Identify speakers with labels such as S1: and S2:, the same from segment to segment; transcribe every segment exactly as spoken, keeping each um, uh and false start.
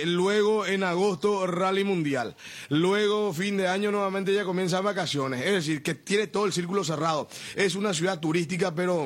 S1: Luego en agosto Rally Mundial. Luego fin de año nuevamente ya comienzan vacaciones. Es decir, que tiene todo el círculo cerrado. Es una ciudad turística, pero...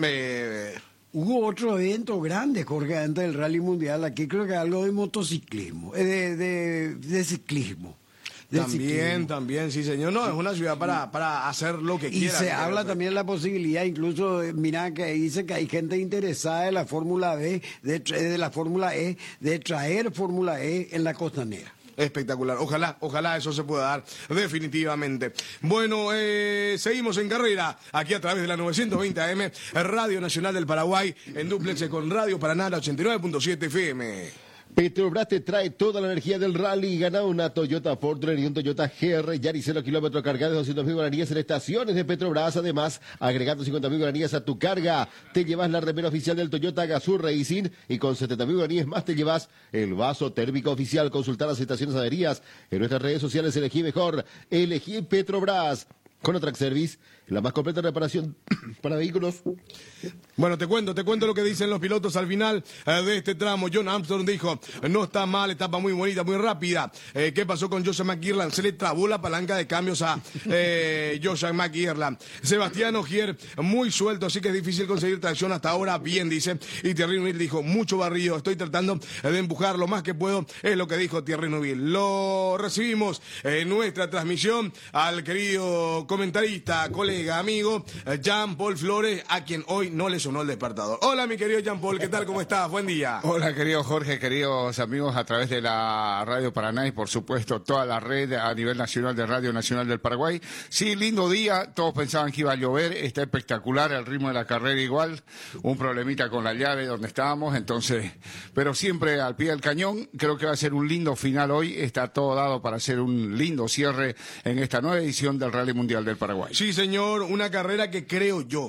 S1: Eh,
S2: Hubo otro evento grande, Jorge, antes del Rally Mundial. Aquí creo que algo de motociclismo, eh, de, de, de ciclismo. De
S1: también,
S2: ciclismo.
S1: también, sí, señor. No, es una ciudad para, para hacer lo que
S2: y
S1: quiera.
S2: se
S1: que
S2: habla
S1: hacer.
S2: también de la posibilidad, incluso, eh, mira, que dice que hay gente interesada de la Fórmula B, de, tra- de la Fórmula E, de traer Fórmula E en la costanera.
S1: Espectacular. Ojalá, ojalá eso se pueda dar definitivamente. Bueno, eh, seguimos en carrera aquí a través de la novecientos veinte A M, Radio Nacional del Paraguay, en dúplex con Radio Paraná ochenta y nueve punto siete F M.
S3: Petrobras te trae toda la energía del rally. Gana una Toyota Fortune y un Toyota G R Yaris cero kilómetros cargados de doscientos mil guaraníes en estaciones de Petrobras. Además, agregando cincuenta mil guaraníes a tu carga, te llevas la remera oficial del Toyota Gazoo Racing y con setenta mil guaraníes más te llevas el vaso térmico oficial. Consultar las estaciones adheridas en nuestras redes sociales. Elegí mejor, elegí Petrobras. Conotrack Service, la más completa reparación para vehículos.
S1: Bueno, te cuento, te cuento lo que dicen los pilotos al final eh, de este tramo. John Armstrong dijo, no está mal, etapa muy bonita, muy rápida. Eh, ¿Qué pasó con Joseph McIrland? Se le trabó la palanca de cambios a eh, Joseph McIrland. Sebastián Ogier, muy suelto, así que es difícil conseguir tracción hasta ahora. Bien, dice. Y Thierry Neuville dijo, mucho barrido, estoy tratando de empujar lo más que puedo. Es lo que dijo Thierry Neuville. Lo recibimos en nuestra transmisión al querido comentarista, colega, amigo, Jean-Paul Flores, a quien hoy no le sonó el despertador. Hola, mi querido Jean-Paul, ¿qué tal? ¿Cómo estás? Buen día.
S4: Hola, querido Jorge, queridos amigos a través de la Radio Paraná y, por supuesto, toda la red a nivel nacional de Radio Nacional del Paraguay. Sí, lindo día, todos pensaban que iba a llover, está espectacular, el ritmo de la carrera igual, un problemita con la llave donde estábamos, entonces, pero siempre al pie del cañón. Creo que va a ser un lindo final hoy, está todo dado para hacer un lindo cierre en esta nueva edición del Rally Mundial del Paraguay.
S1: Sí, señor, una carrera que creo yo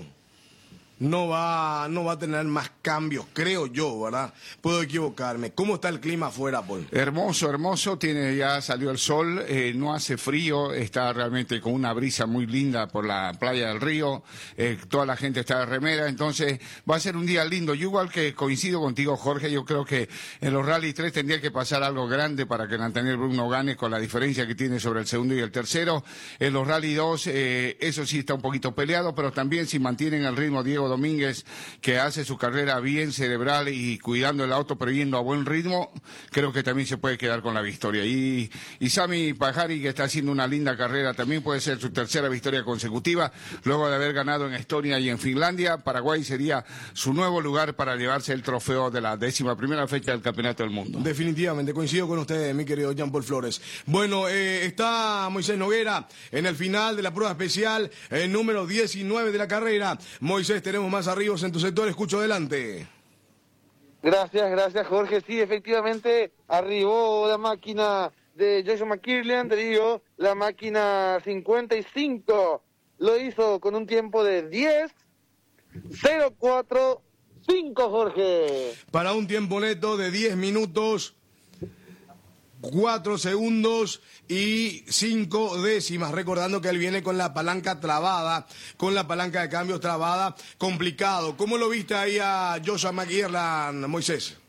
S1: no va, no va a tener más cambios, creo yo, ¿verdad? Puedo equivocarme. ¿Cómo está el clima afuera, Paul?
S4: Hermoso, hermoso, tiene, ya salió el sol, eh, no hace frío, está realmente con una brisa muy linda por la playa del río, eh, toda la gente está de remera, entonces va a ser un día lindo. Yo igual que coincido contigo, Jorge, yo creo que en los Rally tres tendría que pasar algo grande para que Nathaniel Bruno gane con la diferencia que tiene sobre el segundo y el tercero. En los Rally dos, eh, eso sí está un poquito peleado, pero también si mantienen el ritmo Diego Domínguez, que hace su carrera bien cerebral y cuidando el auto, pero yendo a buen ritmo, creo que también se puede quedar con la victoria. Y, y Sami Pajari, que está haciendo una linda carrera, también puede ser su tercera victoria consecutiva, luego de haber ganado en Estonia y en Finlandia. Paraguay sería su nuevo lugar para llevarse el trofeo de la décima primera fecha del Campeonato del Mundo.
S1: Definitivamente, coincido con ustedes, mi querido Jean-Paul Flores. Bueno, eh, está Moisés Noguera en el final de la prueba especial, el número diecinueve de la carrera. Moisés, tenemos más arribos en tu sector, escucho adelante.
S5: Gracias, gracias Jorge. Sí, efectivamente, arribó la máquina de Joshua McIrland, te digo, la máquina cincuenta y cinco. Lo hizo con un tiempo de diez cero cuatro cinco, Jorge.
S1: Para un tiempo neto de diez minutos, cuatro segundos y cinco décimas. Recordando que él viene con la palanca trabada, con la palanca de cambios trabada, complicado. ¿Cómo lo viste ahí a Joshua McIrland, Moisés?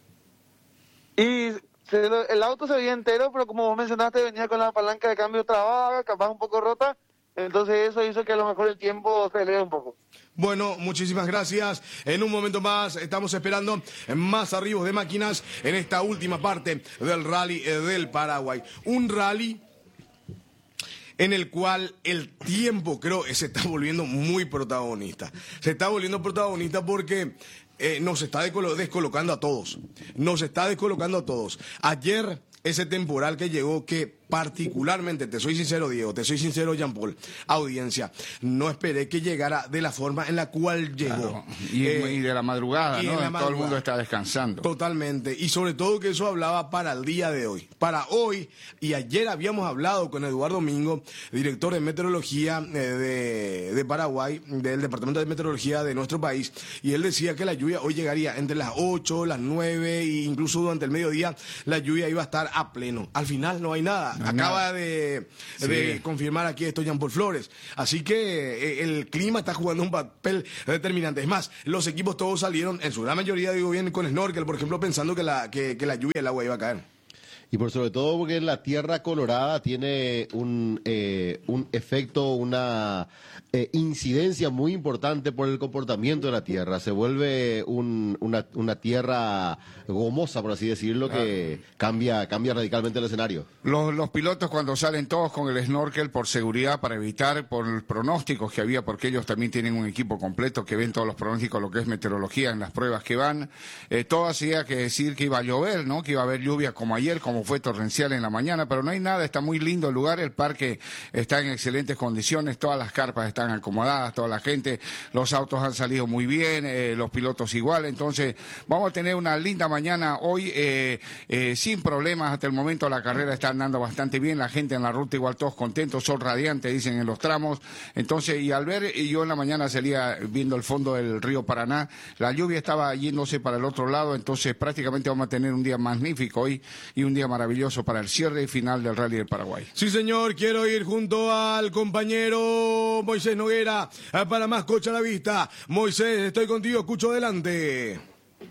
S5: Y se lo, el auto se veía entero, pero como vos mencionaste, venía con la palanca de cambio trabada, capaz un poco rota. Entonces eso hizo que a lo mejor el tiempo se eleve un poco.
S1: Bueno, muchísimas gracias. En un momento más estamos esperando más arribos de máquinas en esta última parte del Rally del Paraguay. Un rally en el cual el tiempo, creo, se está volviendo muy protagonista. Se está volviendo protagonista porque eh, nos está descolocando a todos. Nos está descolocando a todos. Ayer, ese temporal que llegó, que particularmente, te soy sincero, Diego, te soy sincero, Jean-Paul, audiencia, no esperé que llegara de la forma en la cual llegó.
S4: Claro. Y, eh, y de la madrugada, ¿no? La madrugada. Todo el mundo está descansando.
S1: Totalmente. Y sobre todo que eso hablaba para el día de hoy. Para hoy, y ayer habíamos hablado con Eduardo Domingo, director de meteorología eh, de, de Paraguay, del Departamento de Meteorología de nuestro país, y él decía que la lluvia hoy llegaría entre las ocho, las nueve, e incluso durante el mediodía, la lluvia iba a estar a pleno. Al final no hay nada. No, acaba de, sí. de confirmar aquí esto Jean-Paul Flores. Así que eh, el clima está jugando un papel determinante. Es más, los equipos todos salieron, en su gran mayoría, digo bien, con snorkel, por ejemplo, pensando que la, que, que la lluvia, el agua iba a caer.
S3: Y por sobre todo porque la tierra colorada tiene un, eh, un efecto, una eh, incidencia muy importante por el comportamiento de la tierra. Se vuelve un, una, una tierra gomosa, por así decirlo, que ah. cambia, cambia radicalmente el escenario.
S4: Los, los pilotos cuando salen todos con el snorkel por seguridad, para evitar, por el pronósticos que había, porque ellos también tienen un equipo completo que ven todos los pronósticos, lo que es meteorología en las pruebas que van. Eh, todo hacía que decir que iba a llover, ¿no? Que iba a haber lluvia como ayer, como fue torrencial en la mañana, pero no hay nada, está muy lindo el lugar, el parque está en excelentes condiciones, todas las carpas están acomodadas, toda la gente, los autos han salido muy bien, eh, los pilotos igual, entonces vamos a tener una linda mañana hoy, eh, eh, sin problemas, hasta el momento la carrera está andando bastante bien, la gente en la ruta igual todos contentos, sol radiante, dicen en los tramos, entonces, y al ver, y yo en la mañana salía viendo el fondo del río Paraná, la lluvia estaba yéndose para el otro lado, entonces prácticamente vamos a tener un día magnífico hoy y un día maravilloso para el cierre y final del Rally del Paraguay.
S1: Sí, señor, quiero ir junto al compañero Moisés Noguera para más Coche a la Vista. Moisés, estoy contigo, escucho adelante.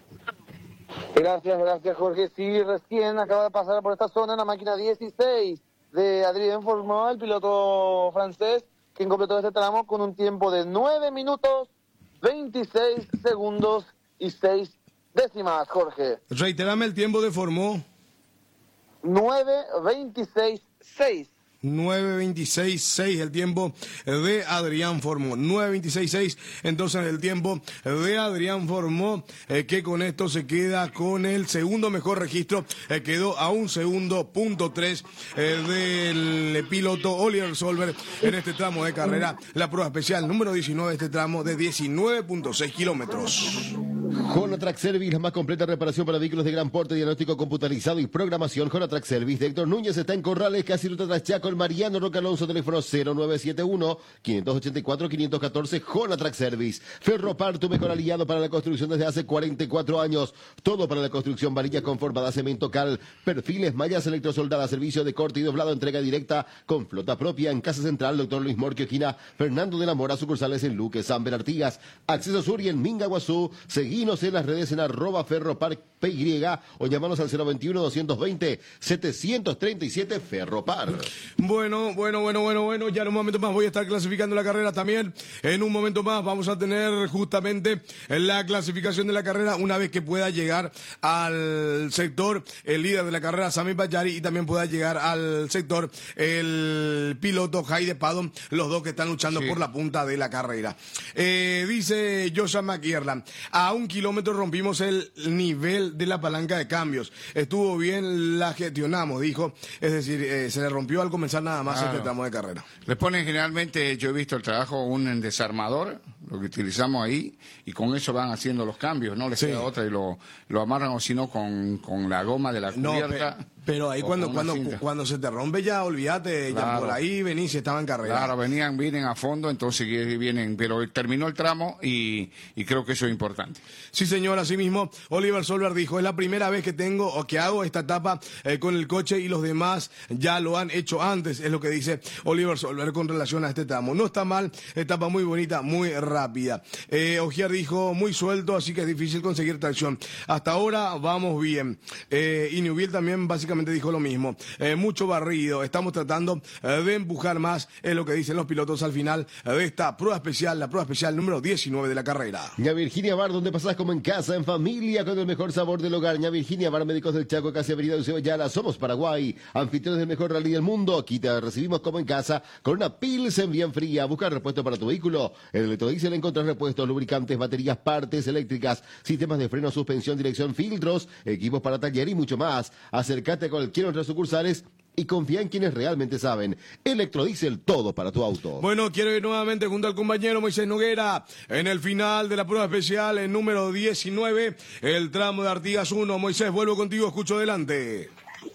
S5: Gracias, gracias, Jorge. Sí, recién acaba de pasar por esta zona la máquina dieciséis de Adrien Fourmont, el piloto francés, quien completó este tramo con un tiempo de nueve minutos, veintiséis segundos y seis décimas, Jorge.
S1: Reiterame el tiempo de Fourmont.
S5: nueve veintiséis seis.
S1: nueve veintiséis seis el tiempo de Adrián Fourmont. nueve veintiséis seis entonces el tiempo de Adrián Fourmont, eh, que con esto se queda con el segundo mejor registro. Eh, quedó a un segundo punto tres eh, del piloto Oliver Solberg en este tramo de carrera. La prueba especial número diecinueve, este tramo de diecinueve punto seis kilómetros.
S3: Jonatrack Service, la más completa reparación para vehículos de gran porte, diagnóstico computarizado y programación. Jonatrack Service de Héctor Núñez está en Corrales, casi ruta tras Chaco, el Mariano Roca Alonso, teléfono cero nueve siete uno, cinco ocho cuatro, cinco uno cuatro. Jonatrack Service. Ferropar, tu mejor aliado para la construcción desde hace cuarenta y cuatro años. Todo para la construcción, varilla conformada, cemento, cal, perfiles, mallas electrosoldadas, servicio de corte y doblado, entrega directa con flota propia en Casa Central, doctor Luis Morquio, esquina Fernando de la Mora, sucursales en Luque, San Bernartigas, Acceso Sur y en Mingaguazú. Seguinos en las redes en arroba ferropar P Y o llamanos al cero veintiuno, doscientos veinte, setecientos treinta y siete Ferropar.
S1: Bueno, bueno, bueno, bueno, bueno, ya en un momento más voy a estar clasificando la carrera también. En un momento más vamos a tener justamente la clasificación de la carrera una vez que pueda llegar al sector el líder de la carrera, Sami Bayari, y también pueda llegar al sector el piloto Heide Padon, los dos que están luchando sí. por la punta de la carrera. Eh, dice Joshua McIrland, a un kilómetro rompimos el nivel de la palanca de cambios. Estuvo bien, la gestionamos, dijo. Es decir, eh, se le rompió al comenzar nada más claro. este tramo de carrera.
S4: Le ponen generalmente, yo he visto el trabajo, un desarmador, lo que utilizamos ahí, y con eso van haciendo los cambios, no les sí. queda otra y lo, lo amarran o si no con, con la goma de la cubierta.
S1: No, pe pero ahí cuando cuando, cuando se te rompe ya, olvídate, claro. ya por ahí venís y estaba en carrera.
S4: Claro, venían, vienen a fondo, entonces vienen, pero terminó el tramo y, y creo que eso es importante.
S1: Sí, señor, así mismo, Oliver Solberg dijo, es la primera vez que tengo o que hago esta etapa eh, con el coche y los demás ya lo han hecho antes, es lo que dice Oliver Solberg con relación a este tramo. No está mal, etapa muy bonita, muy rápida. Eh, Ogier dijo, muy suelto, así que es difícil conseguir tracción. Hasta ahora vamos bien. Eh, y Newville también básicamente dijo lo mismo. Eh, mucho barrido, estamos tratando eh, de empujar más, es lo que dicen los pilotos al final eh, de esta prueba especial, la prueba especial número diecinueve de la carrera.
S3: Ña Virginia Bar, donde pasás como en casa, en familia, con el mejor sabor del hogar. Ña Virginia Bar, médicos del Chaco, casi Avenida Eusebio Ayala, somos Paraguay, anfitriones del mejor rally del mundo. Aquí te recibimos como en casa, con una Pilsen bien fría. Busca repuesto para tu vehículo. En Electrodiesel encontrás repuestos, lubricantes, baterías, partes eléctricas, sistemas de freno, suspensión, dirección, filtros, equipos para taller y mucho más. Acércate a cualquiera de nuestras sucursales y confía en quienes realmente saben. Electrodiesel, todo para tu auto.
S1: Bueno, quiero ir nuevamente junto al compañero Moisés Noguera en el final de la prueba especial, en número diecinueve, el tramo de Artigas uno. Moisés, vuelvo contigo, escucho adelante.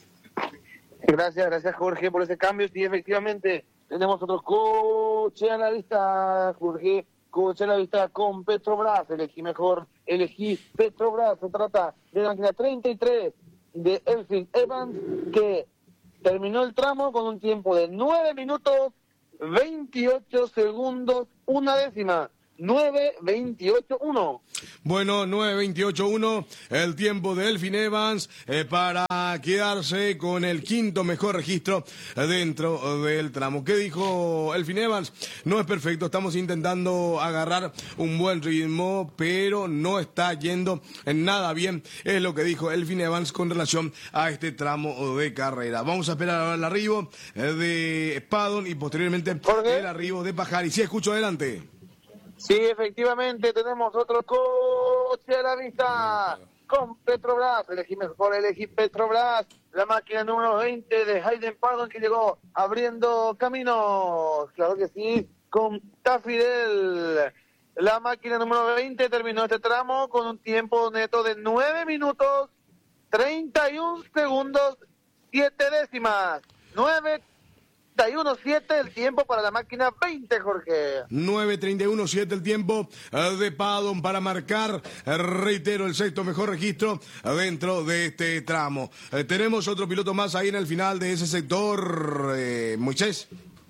S5: Gracias, gracias Jorge por ese cambio. Sí, efectivamente, tenemos otro coche a la vista, Jorge. Coche a la vista con Petrobras. Elegí mejor, elegí Petrobras. Se trata de la máquina treinta y tres de Elfin Evans, que terminó el tramo con un tiempo de nueve minutos, veintiocho segundos, una décima. nueve veintiocho uno.
S1: Bueno, nueve veintiocho uno, el tiempo de Elfin Evans eh, para quedarse con el quinto mejor registro dentro del tramo. ¿Qué dijo Elfin Evans? No es perfecto, estamos intentando agarrar un buen ritmo, pero no está yendo nada bien, es lo que dijo Elfin Evans con relación a este tramo de carrera. Vamos a esperar el arribo de Spadon y posteriormente
S5: Jorge.
S1: el arribo de Pajari. Sí, escucho, adelante.
S5: Sí, efectivamente, tenemos otro coche a la vista con Petrobras. Elegí mejor, elegí Petrobras. La máquina número veinte de Hayden Pardon que llegó abriendo caminos. Claro que sí, con Tafidel. La máquina número veinte terminó este tramo con un tiempo neto de nueve minutos, treinta y un segundos, siete décimas. nueve treinta y uno siete el tiempo para la máquina veinte, Jorge.
S1: nueve treinta y uno siete el tiempo eh, de Pardon para marcar, eh, reitero, el sexto mejor registro eh, dentro de este tramo. Eh, tenemos otro piloto más ahí en el final de ese sector, eh, Moisés.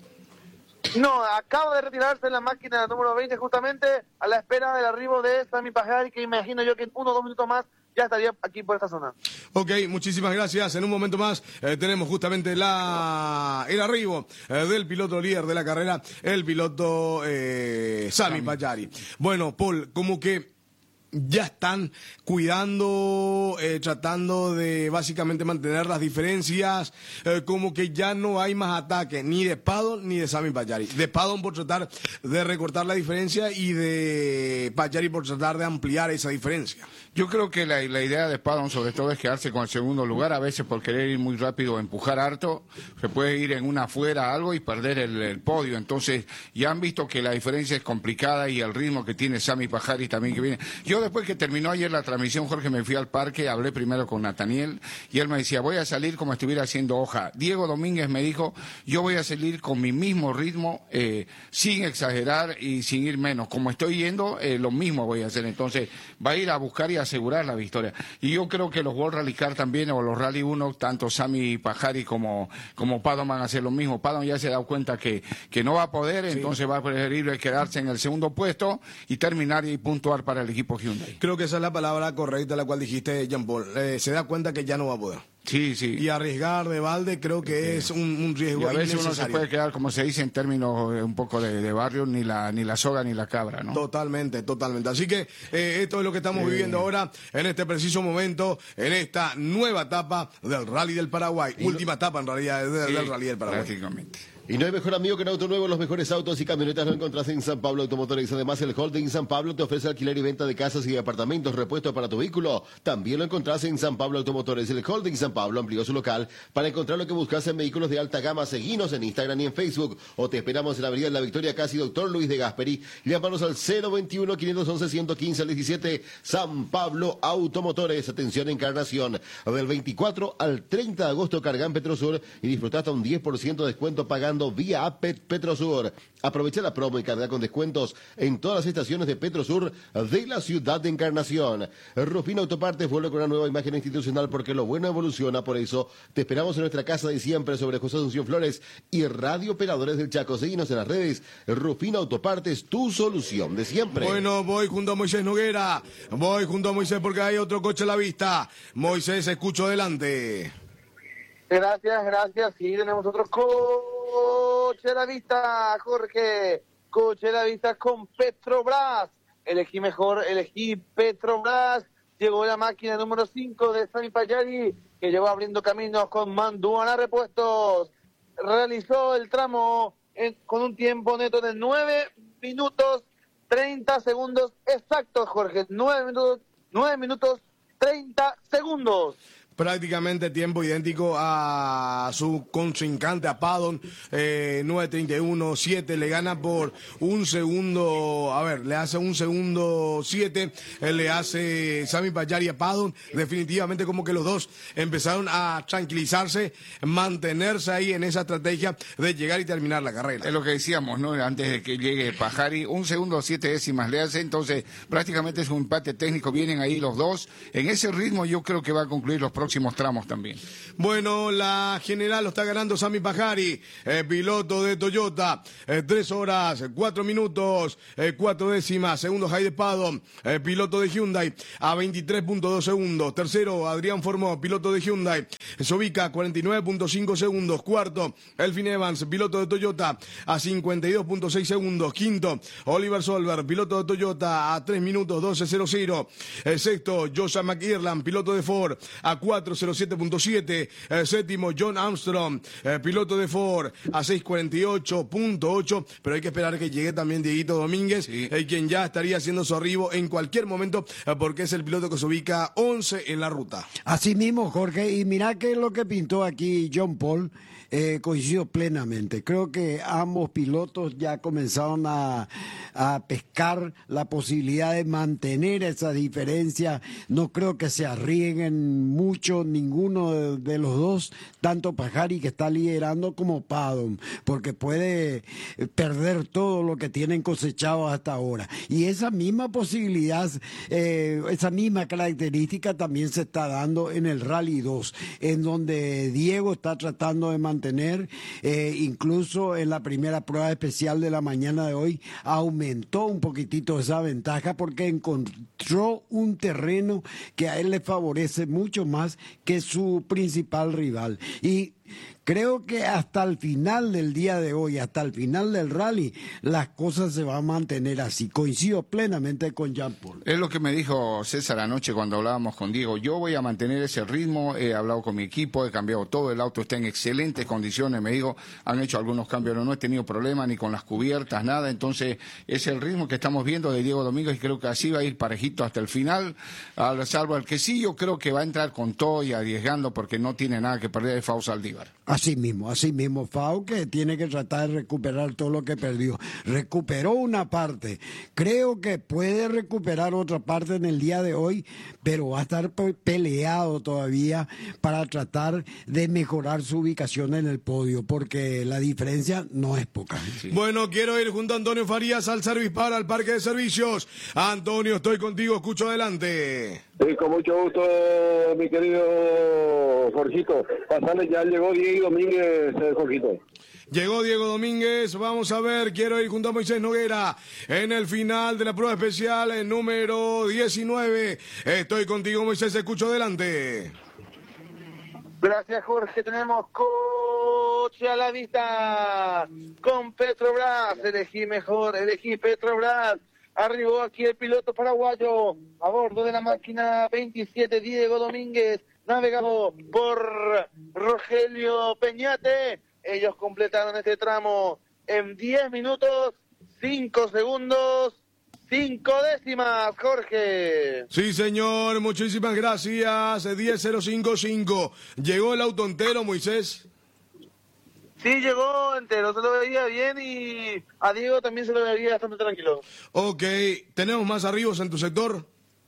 S5: No, acaba de retirarse la máquina número veinte justamente a la espera del arribo de Sami Pajari, que imagino yo que en uno o dos minutos más ya estaría aquí por esta zona.
S1: Ok, muchísimas gracias. En un momento más eh, tenemos justamente la el arribo eh, del piloto líder de la carrera, el piloto eh, Sami Pajari. Bueno, Paul, como que ya están cuidando, eh, tratando de básicamente mantener las diferencias, eh, como que ya no hay más ataque, ni de Spadon ni de Sami Pajari. De Spadon por tratar de recortar la diferencia y de Pajari por tratar de ampliar esa diferencia.
S4: Yo creo que la, la idea de Spadon sobre todo es quedarse con el segundo lugar, a veces por querer ir muy rápido o empujar harto, se puede ir en una fuera algo y perder el, el podio. Entonces ya han visto que la diferencia es complicada y el ritmo que tiene Sami Pajari también que viene. Yo después que terminó ayer la transmisión, Jorge, me fui al parque, hablé primero con Nathaniel y él me decía, voy a salir como estuviera haciendo hoja. Diego Domínguez me dijo, yo voy a salir con mi mismo ritmo, eh, sin exagerar y sin ir menos. Como estoy yendo, eh, lo mismo voy a hacer. Entonces va a ir a buscar y a asegurar la victoria. Y yo creo que los World Rally Car también, o los Rally uno, tanto Sami Pajari como, como Pardon van a hacer lo mismo. Pardon ya se ha dado cuenta que, que no va a poder, sí. Entonces va a preferir quedarse en el segundo puesto y terminar y puntuar para el equipo Hyundai.
S1: Creo que esa es la palabra correcta, la cual dijiste, Jean Paul. Eh, se da cuenta que ya no va a poder.
S4: Sí, sí.
S1: Y arriesgar de balde creo que sí. es un, un riesgo
S4: y a veces
S1: innecesario.
S4: Uno se puede quedar, como se dice en términos eh, un poco de, de barrio, ni la ni la soga ni la cabra, ¿no?
S1: Totalmente, totalmente. Así que eh, esto es lo que estamos sí. viviendo ahora, en este preciso momento, en esta nueva etapa del Rally del Paraguay. Y Última lo... etapa, en realidad, del, sí, del Rally del Paraguay.
S4: Prácticamente.
S3: Y no hay mejor amigo que en Auto Nuevo. Los mejores autos y camionetas lo encontrás en San Pablo Automotores. Además, el Holding San Pablo te ofrece alquiler y venta de casas y apartamentos, repuestos para tu vehículo. También lo encontrás en San Pablo Automotores. El Holding San Pablo amplió su local para encontrar lo que buscas en vehículos de alta gama. Seguinos en Instagram y en Facebook, o te esperamos en la avenida de la Victoria, casi Doctor Luis de Gasperi. Llámanos al cero veintiuno, quinientos once, ciento quince al diecisiete. San Pablo Automotores. Atención, Encarnación. Del veinticuatro al treinta de agosto carga en Petrosur y disfruta hasta un diez por ciento de descuento pagando vía A P E Petrosur. Aprovecha la promo y carga con descuentos en todas las estaciones de Petrosur de la ciudad de Encarnación. Rufino Autopartes vuelve con una nueva imagen institucional porque lo bueno evoluciona. Por eso te esperamos en nuestra casa de siempre sobre José Asunción Flores y Radio Operadores del Chaco. Seguinos en las redes. Rufino Autopartes, tu solución de siempre.
S1: Bueno, voy junto a Moisés Noguera. Voy junto a Moisés porque hay otro coche a la vista. Moisés, escucho adelante.
S5: Gracias, gracias. Sí, tenemos otro coche a la vista, Jorge. Coche a la vista con Petrobras. Elegí mejor, elegí Petrobras. Llegó la máquina número cinco de Sami Pajari, que llegó abriendo caminos con Manduana Repuestos. Realizó el tramo en, con un tiempo neto de nueve minutos, treinta segundos exactos, Jorge. nueve minutos, nueve minutos, treinta segundos.
S1: Prácticamente tiempo idéntico a su contrincante, a Pardon, eh, nueve treinta y uno siete, le gana por un segundo, a ver, le hace un segundo siete, eh, le hace Sami Pajari a Pardon. Definitivamente como que los dos empezaron a tranquilizarse, mantenerse ahí en esa estrategia de llegar y terminar la carrera.
S4: Es lo que decíamos, ¿no? Antes de que llegue Pajari, un segundo siete décimas le hace, entonces prácticamente es un empate técnico, vienen ahí los dos, en ese ritmo yo creo que va a concluir los próximos próximos tramos también.
S1: Bueno, la general lo está ganando Sami Pajari, eh, piloto de Toyota, eh, tres horas, cuatro minutos, eh, cuatro décimas. Segundo, Jaide Pado, eh, piloto de Hyundai, a veintitrés punto dos segundos. Tercero, Adrián Formó, piloto de Hyundai, se ubica a cuarenta y nueve punto cinco segundos. Cuarto, Elfin Evans, piloto de Toyota, a cincuenta y dos punto seis segundos. Quinto, Oliver Solberg, piloto de Toyota, a tres minutos doce cero cero. Eh, sexto, Joshua McIrland, piloto de Ford, a cuatro cero siete punto siete. Eh, séptimo, John Armstrong, eh, piloto de Ford, a seis cuarenta y ocho punto ocho, pero hay que esperar que llegue también Dieguito Domínguez, sí. eh, quien ya estaría haciendo su arribo en cualquier momento, eh, porque es el piloto que se ubica once en la ruta.
S2: Así mismo, Jorge, y mira que lo que pintó aquí John Paul, eh, coincido plenamente. Creo que ambos pilotos ya comenzaron a, a pescar la posibilidad de mantener esa diferencia. No creo que se arriesguen mucho ninguno de, de los dos, tanto Pajari, que está liderando, como Paddock, porque puede perder todo lo que tienen cosechado hasta ahora. Y esa misma posibilidad, eh, esa misma característica también se está dando en el Rally dos, en donde Diego está tratando de mantener tener, eh, incluso en la primera prueba especial de la mañana de hoy, aumentó un poquitito esa ventaja porque encontró un terreno que a él le favorece mucho más que su principal rival. Y creo que hasta el final del día de hoy, hasta el final del rally, las cosas se van a mantener así. Coincido plenamente con Jean Paul.
S4: Es lo que me dijo César anoche cuando hablábamos con Diego. Yo voy a mantener ese ritmo, he hablado con mi equipo, he cambiado todo, el auto está en excelentes condiciones, me dijo, han hecho algunos cambios, no, no he tenido problema ni con las cubiertas, nada, entonces es el ritmo que estamos viendo de Diego Domínguez y creo que así va a ir parejito hasta el final, al salvo el que sí, yo creo que va a entrar con todo y arriesgando porque no tiene nada que perder de Fau Saldívar.
S2: Así mismo, así mismo, Fau, que tiene que tratar de recuperar todo lo que perdió. Recuperó una parte, creo que puede recuperar otra parte en el día de hoy, pero va a estar peleado todavía para tratar de mejorar su ubicación en el podio, porque la diferencia no es poca.
S1: Sí. Bueno, quiero ir junto a Antonio Farías al Service Par, al Parque de Servicios. Antonio, estoy contigo, escucho adelante.
S6: Sí, con mucho gusto, mi querido Jorgito. Pasale, ya llegó Diego Domínguez, Jorgito.
S1: Llegó Diego Domínguez, vamos a ver, quiero ir junto a Moisés Noguera en el final de la prueba especial, el número diecinueve. Estoy contigo, Moisés, escucho adelante.
S5: Gracias, Jorge. Tenemos coche a la vista con Petrobras. Elegí mejor, elegí Petrobras. Arribó aquí el piloto paraguayo a bordo de la máquina veintisiete, Diego Domínguez, navegado por Rogelio Peñate. Ellos completaron este tramo en diez minutos, cinco segundos, cinco décimas, Jorge.
S1: Sí, señor, muchísimas gracias. diez cero cinco cinco. ¿Llegó el auto entero, Moisés?
S5: Sí, llegó entero, se lo veía bien y a Diego también se lo veía bastante tranquilo.
S1: Ok, ¿tenemos más arribos en tu sector?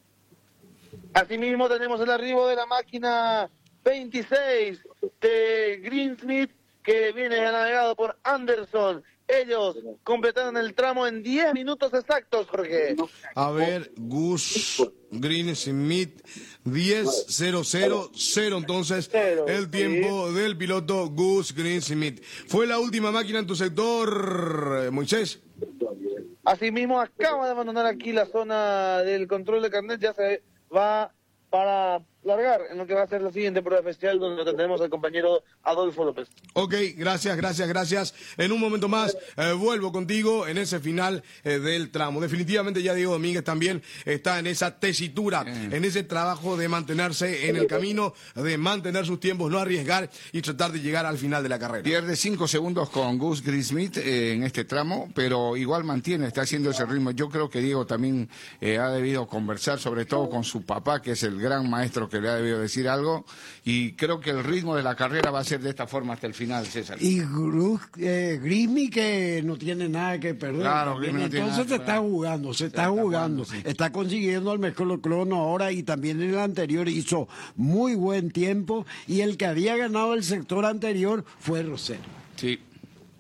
S5: Asimismo tenemos el arribo de la máquina veintiséis de Greensmith, que viene navegado por Anderson. Ellos completaron el tramo en diez minutos exactos, Jorge.
S1: A ver, Gus Greensmith, diez cero cero cero, entonces el tiempo sí. del piloto Gus Greensmith. ¿Fue la última máquina en tu sector, Moisés?
S5: Asimismo, acaba de abandonar aquí la zona del control de carnet, ya se va para largar en lo que va a ser la siguiente prueba especial, donde tendremos al compañero Adolfo López.
S1: Ok, gracias, gracias, gracias. En un momento más eh, vuelvo contigo en ese final eh, del tramo. Definitivamente ya Diego Domínguez también está en esa tesitura, Bien. en ese trabajo de mantenerse en el camino, de mantener sus tiempos, no arriesgar y tratar de llegar al final de la carrera.
S4: Pierde cinco segundos con Gus Greensmith eh, en este tramo, pero igual mantiene, está haciendo ese ritmo. Yo creo que Diego también eh, ha debido conversar, sobre todo con su papá, que es el gran maestro que le ha debido decir algo, y creo que el ritmo de la carrera va a ser de esta forma hasta el final, César.
S2: Y eh, Grismi, que no tiene nada que perder.
S4: Claro,
S2: no entonces se está jugando, se, se está, está jugando, jugando sí. está consiguiendo el mejor crono ahora, y también en el anterior hizo muy buen tiempo, y el que había ganado el sector anterior fue Rosero.
S4: Sí.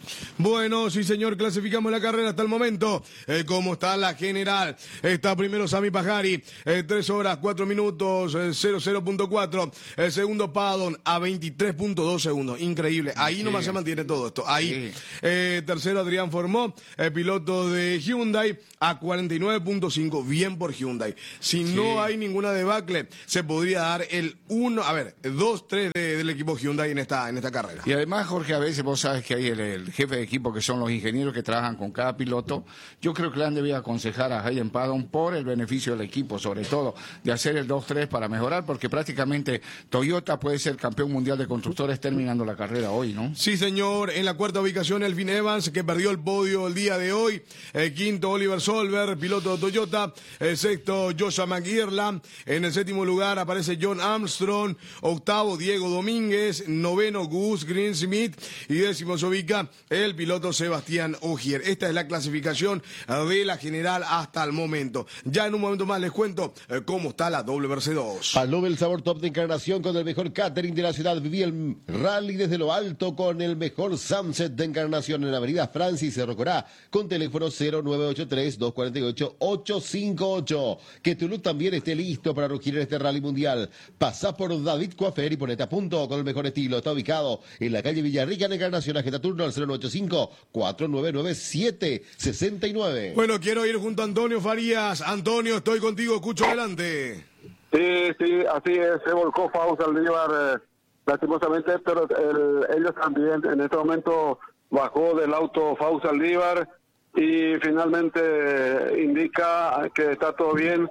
S1: Bueno, sí señor, clasificamos la carrera hasta el momento. Eh, ¿Cómo está la general? Está primero Sami Pajari, eh, tres horas, cuatro minutos, eh, cero cero punto cuatro. El segundo Paddon a veintitrés punto dos segundos. Increíble. Ahí sí. Nomás se mantiene todo esto. Ahí. Sí. Eh, tercero Adrián Formó, el piloto de Hyundai, a cuarenta y nueve punto cinco. Bien por Hyundai. Si sí. no hay ninguna debacle, se podría dar el uno, a ver, dos tres de, del equipo Hyundai en esta, en esta carrera.
S4: Y además, Jorge, a veces vos sabes que hay el, el jefe de equipo que son los ingenieros que trabajan con cada piloto. Yo creo que le han debido aconsejar a Hayden Paddon por el beneficio del equipo, sobre todo, de hacer el dos tres para mejorar, porque prácticamente Toyota puede ser campeón mundial de constructores terminando la carrera hoy, ¿no?
S1: Sí, señor. En la cuarta ubicación, Elfyn Evans, que perdió el podio el día de hoy. El quinto, Oliver Solberg, piloto de Toyota. El sexto, Joshua McGirland. En el séptimo lugar aparece John Armstrong. Octavo, Diego Domínguez. Noveno, Gus Greensmith. Y décimo se ubica el piloto Sebastián Ogier. Esta es la clasificación de la general hasta el momento. Ya en un momento más les cuento eh, cómo está la W R C dos.
S3: Palome el sabor top de Encarnación con el mejor catering de la ciudad. Viví el rally desde lo alto con el mejor sunset de Encarnación en la avenida Francis Cerro Corá con teléfono cero nueve ocho tres, dos cuatro ocho, ocho cinco ocho. Que tu look también esté listo para rugir en este rally mundial. Pasá por David Coafer y ponete a punto con el mejor estilo. Está ubicado en la calle Villarrica en Encarnación. Agenda turno al cero nueve ocho cinco, cuatro nueve nueve, siete seis nueve.
S1: Bueno, quiero ir junto a Antonio Farías. Antonio, estoy contigo, escucho adelante.
S6: Sí, sí, así es, se volcó Fausto Saldívar, eh, lastimosamente, pero el, ellos también en este momento bajó del auto Fausto Saldívar y finalmente eh, indica que está todo bien.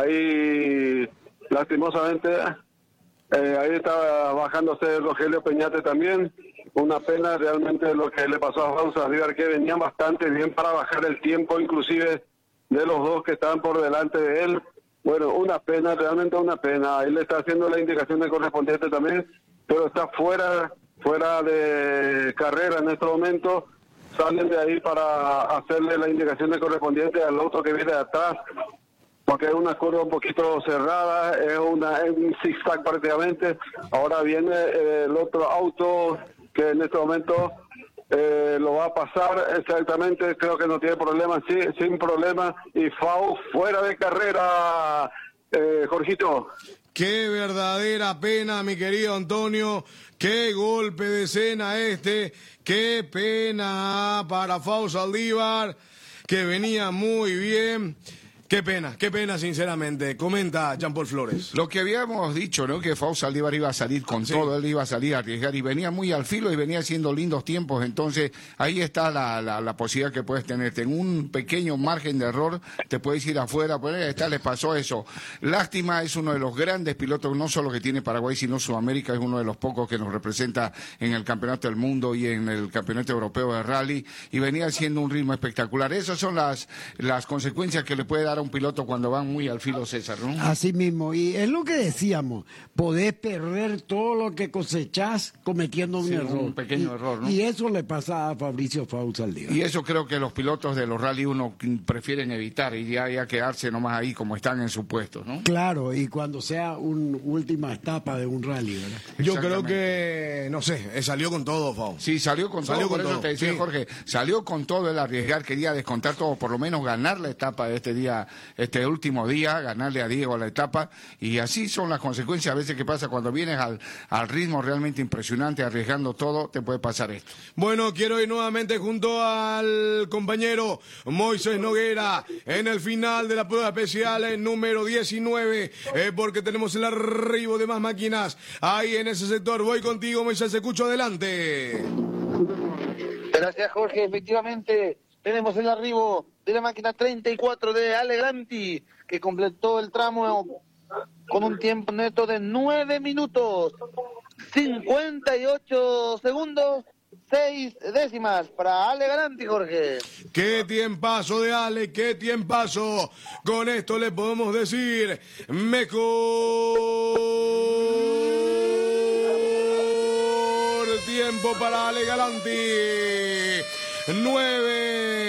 S6: Ahí, lastimosamente, eh, ahí está bajándose Rogelio Peñate también. Una pena realmente lo que le pasó a Fausto Saldívar, que venían bastante bien para bajar el tiempo, inclusive de los dos que estaban por delante de él. Bueno, una pena, realmente una pena. Él le está haciendo la indicación de correspondiente también, pero está fuera, fuera de carrera en este momento. Salen de ahí para hacerle la indicación de correspondiente al otro que viene de atrás, porque es una curva un poquito cerrada, es, una, es un zigzag prácticamente. Ahora viene el otro auto que en este momento eh, lo va a pasar exactamente, creo que no tiene problema, sí, sin problema, y Fau fuera de carrera, eh, Jorgito.
S1: Qué verdadera pena, mi querido Antonio, qué golpe de escena este, qué pena para Fausto Saldívar, que venía muy bien. Qué pena, qué pena, sinceramente. Comenta Jean-Paul Flores.
S4: Lo que habíamos dicho, ¿no? Que Fausto Saldívar iba a salir con sí. todo, él iba a salir a arriesgar y venía muy al filo y venía haciendo lindos tiempos. Entonces, ahí está la, la, la posibilidad que puedes tener. En un pequeño margen de error, te puedes ir afuera. Pues ahí está, le pasó eso. Lástima, es uno de los grandes pilotos, no solo que tiene Paraguay, sino Sudamérica. Es uno de los pocos que nos representa en el Campeonato del Mundo y en el Campeonato Europeo de Rally. Y venía haciendo un ritmo espectacular. Esas son las, las consecuencias que le puede dar a un piloto cuando van muy al filo, César, ¿no?
S2: Así mismo, y es lo que decíamos, podés perder todo lo que cosechás cometiendo un
S4: sí,
S2: error.
S4: Un pequeño
S2: y,
S4: error, ¿no?
S2: Y eso le pasa a Fabricio Fausto Saldívar.
S4: Y eso creo que los pilotos de los Rally uno prefieren evitar y ya, ya quedarse nomás ahí como están en su puesto, ¿no?
S2: Claro, y cuando sea una última etapa de un rally, ¿verdad?
S1: Yo creo que, no sé, salió con todo, Fau.
S4: Sí, salió con
S1: salió
S4: todo,
S1: con
S4: por eso
S1: todo.
S4: te decía,
S1: sí.
S4: Jorge, salió con todo el arriesgar, quería descontar todo, por lo menos ganar la etapa de este día, este último día, ganarle a Diego la etapa, y así son las consecuencias a veces que pasa cuando vienes al, al ritmo realmente impresionante, arriesgando todo, te puede pasar esto.
S1: Bueno, quiero ir nuevamente junto al compañero Moisés Noguera en el final de la prueba especial en número diecinueve, eh, porque tenemos el arribo de más máquinas ahí en ese sector. Voy contigo, Moisés, escucho adelante.
S5: Gracias, Jorge. Efectivamente, tenemos el arribo de la máquina treinta y cuatro de Ale Granti, que completó el tramo con un tiempo neto de nueve minutos, cincuenta y ocho segundos, seis décimas para Ale Granti, Jorge.
S1: Qué tiempazo de Ale, qué tiempazo. Con esto le podemos decir mejor tiempo para Ale Galanti. nueve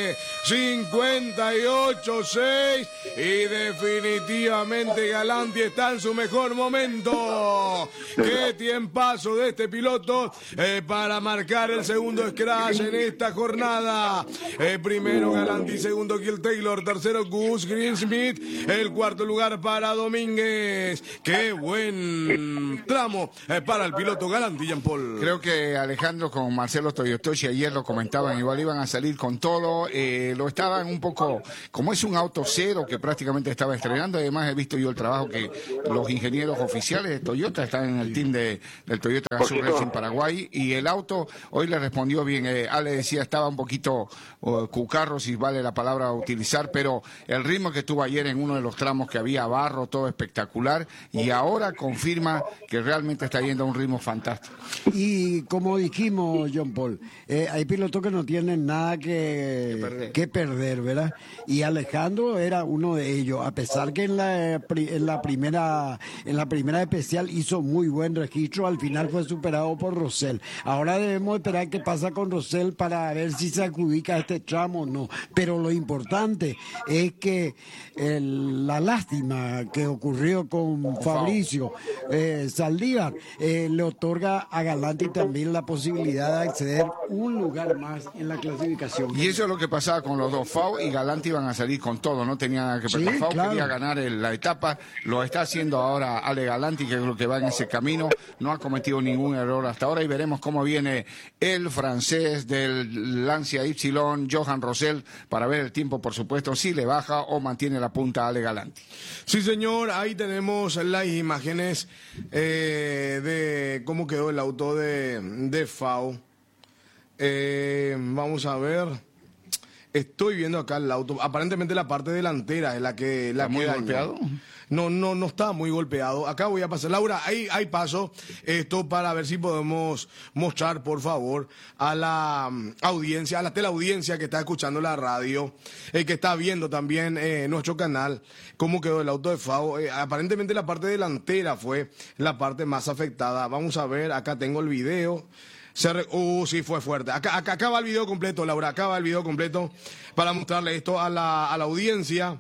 S1: cincuenta y ocho seis y definitivamente Galanti está en su mejor momento. Qué tiempazo de este piloto eh, para marcar el segundo scratch en esta jornada. Eh, primero Galanti, segundo Gil Taylor, tercero Gus Greensmith, el cuarto lugar para Domínguez. Qué buen tramo eh, para el piloto Galanti, Jean Paul.
S4: Creo que Alejandro con Marcelo Toyotoshi ayer lo comentaban, igual iban a salir con todo, eh, lo estaban un poco, como es un auto cero que prácticamente estaba estrenando, además he visto yo el trabajo que los ingenieros oficiales de Toyota están en el team de, del Toyota Gazoo Racing Paraguay, y el auto hoy le respondió bien. eh, Ale decía estaba un poquito uh, cucarro, si vale la palabra a utilizar, pero el ritmo que tuvo ayer en uno de los tramos que había barro, todo espectacular, y ahora confirma que realmente está yendo a un ritmo fantástico.
S2: Y como dijimos, John Paul, eh, hay pilotos que no tienen nada que, que, perder. que perder, ¿verdad? Y Alejandro era uno de ellos, a pesar que en la, en la primera en la primera especial hizo muy buen registro, al final fue superado por Rosell. Ahora debemos esperar qué pasa con Rosell para ver si se adjudica este tramo o no. Pero lo importante es que el, la lástima que ocurrió con Fabricio eh, Saldívar eh, le otorga a Galanti también la posibilidad de acceder un lugar más en la clasificación.
S4: Y eso es lo que pasaba con los dos. Fau y Galanti iban a salir con todo, no tenía nada que perder.
S2: Sí,
S4: Fau
S2: claro.
S4: quería ganar el, la etapa, lo está haciendo ahora Ale Galanti, que es lo que va en ese camino, no ha cometido ningún error hasta ahora, y veremos cómo viene el francés del Lancia Y, Johan Rosell, para ver el tiempo, por supuesto, si le baja o mantiene la punta a Ale Galanti.
S1: Sí, señor, ahí tenemos las imágenes eh, de cómo quedó el auto de, de Fau. Eh, vamos a ver. Estoy viendo acá el auto. Aparentemente la parte delantera es la que la
S4: ¿Está muy
S1: que dañó.
S4: golpeado?
S1: No, no, no está muy golpeado. Acá voy a pasar. Laura, ahí, ahí paso esto para ver si podemos mostrar, por favor, a la um, audiencia, a la teleaudiencia que está escuchando la radio, eh, que está viendo también eh, nuestro canal, cómo quedó el auto de Fau. Eh, aparentemente la parte delantera fue la parte más afectada. Vamos a ver, acá tengo el video. Se re... Uh, sí, fue fuerte. Acá, acá, acá va el video completo, Laura. Acá va el video completo para mostrarle esto a la, a la audiencia.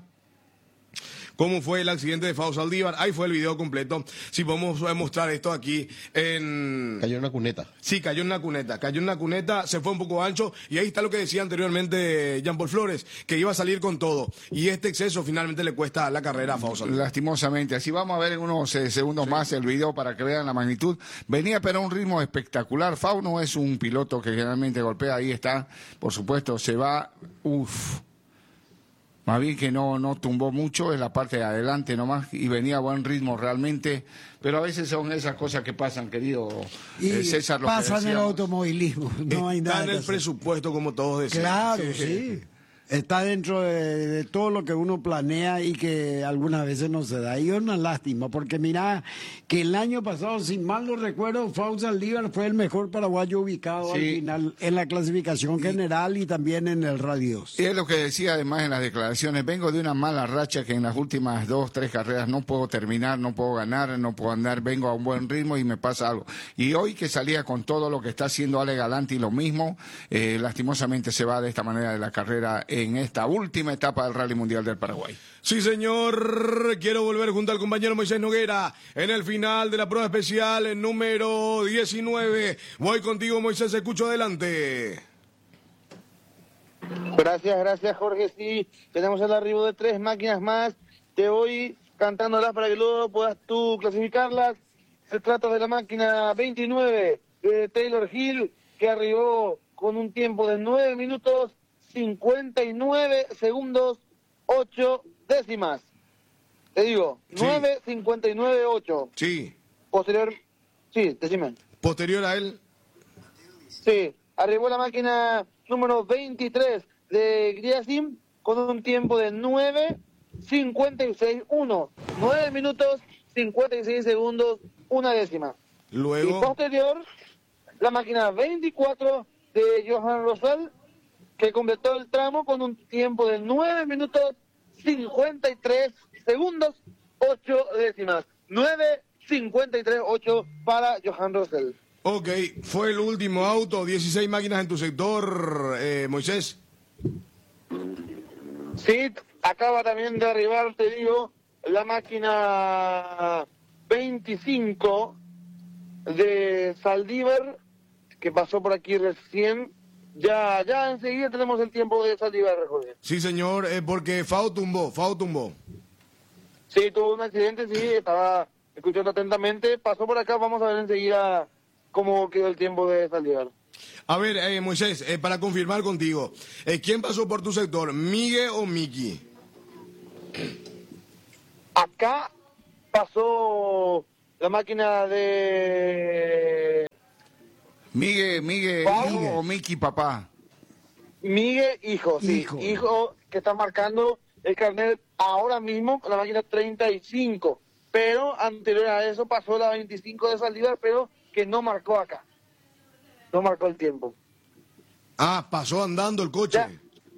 S1: Cómo fue el accidente de Fau Saldívar. Ahí fue el video completo. Si podemos mostrar esto aquí en...
S3: Cayó en una cuneta.
S1: Sí, cayó en una cuneta. Cayó en una cuneta, se fue un poco ancho. Y ahí está lo que decía anteriormente Jean Paul Flores, que iba a salir con todo. Y este exceso finalmente le cuesta la carrera a Fau Saldívar.
S4: Lastimosamente. Así vamos a ver en unos eh, segundos sí. más el video para que vean la magnitud. Venía pero a un ritmo espectacular. Fau no es un piloto que generalmente golpea. Ahí está. Por supuesto, se va... Uf. Más bien que no, no tumbó mucho, es la parte de adelante nomás, y venía a buen ritmo realmente, pero a veces son esas cosas que pasan, querido
S2: y
S4: eh, César. Lo
S2: pasa
S4: que
S2: en el automovilismo, no hay nada.
S1: Está en el presupuesto, como todos decían.
S2: Claro, sí. Está dentro de, de todo lo que uno planea y que algunas veces no se da. Y es una lástima, porque mira que el año pasado, si mal no recuerdo, Fau Saldívar fue el mejor paraguayo ubicado sí. al final en la clasificación general y también en el Radios.
S4: Y es lo que decía además en las declaraciones, vengo de una mala racha que en las últimas dos, tres carreras no puedo terminar, no puedo ganar, no puedo andar, vengo a un buen ritmo y me pasa algo. Y hoy que salía con todo lo que está haciendo Ale Galanti, lo mismo, eh, lastimosamente se va de esta manera de la carrera en esta última etapa del Rally Mundial del Paraguay.
S1: Sí, señor. Quiero volver junto al compañero Moisés Noguera en el final de la prueba especial en número diecinueve. Voy contigo, Moisés, escucho adelante.
S5: Gracias, gracias, Jorge. Sí, tenemos el arribo de tres máquinas más. Te voy cantándolas para que luego puedas tú clasificarlas. Se trata de la máquina veintinueve de Taylor Hill, que arribó con un tiempo de nueve minutos cincuenta y nueve segundos ocho décimas. Te digo, sí. nueve cincuenta y nueve ocho.
S1: Sí.
S5: Posterior, sí, decime.
S1: Posterior a él.
S5: Sí, arribó la máquina número veintitrés de Griasim con un tiempo de nueve cincuenta y seis uno. nueve minutos cincuenta y seis segundos, una décima.
S1: Luego.
S5: Y posterior, la máquina veinticuatro de Johan Rosell, que completó el tramo con un tiempo de nueve minutos cincuenta y tres segundos ocho décimas. nueve cincuenta y tres ocho para Johan Rosell.
S1: Ok, fue el último auto, dieciséis máquinas en tu sector, eh, Moisés.
S5: Sí, acaba también de arribar, te digo, la máquina veinticinco de Saldívar, que pasó por aquí recién. Ya, ya enseguida tenemos el tiempo de Saldívar, Jorge.
S1: Sí, señor, eh, porque Fao tumbó, Fao tumbó.
S5: Sí, tuvo un accidente, sí, estaba escuchando atentamente. Pasó por acá, vamos a ver enseguida cómo quedó el tiempo de Saldívar.
S1: A ver, eh, Moisés, eh, para confirmar contigo, eh, ¿quién pasó por tu sector, Miguel o Miki?
S5: Acá pasó la máquina de
S4: Miguel, Miguel,
S5: Pau.
S4: hijo o Miki, papá.
S5: Miguel, hijo, sí,
S2: Hijo.
S5: hijo, que está marcando el carnet ahora mismo con la máquina treinta y cinco, pero anterior a eso pasó la veinticinco de Saldívar, pero que no marcó acá, no marcó el tiempo.
S1: Ah, pasó andando el coche.
S5: Ya.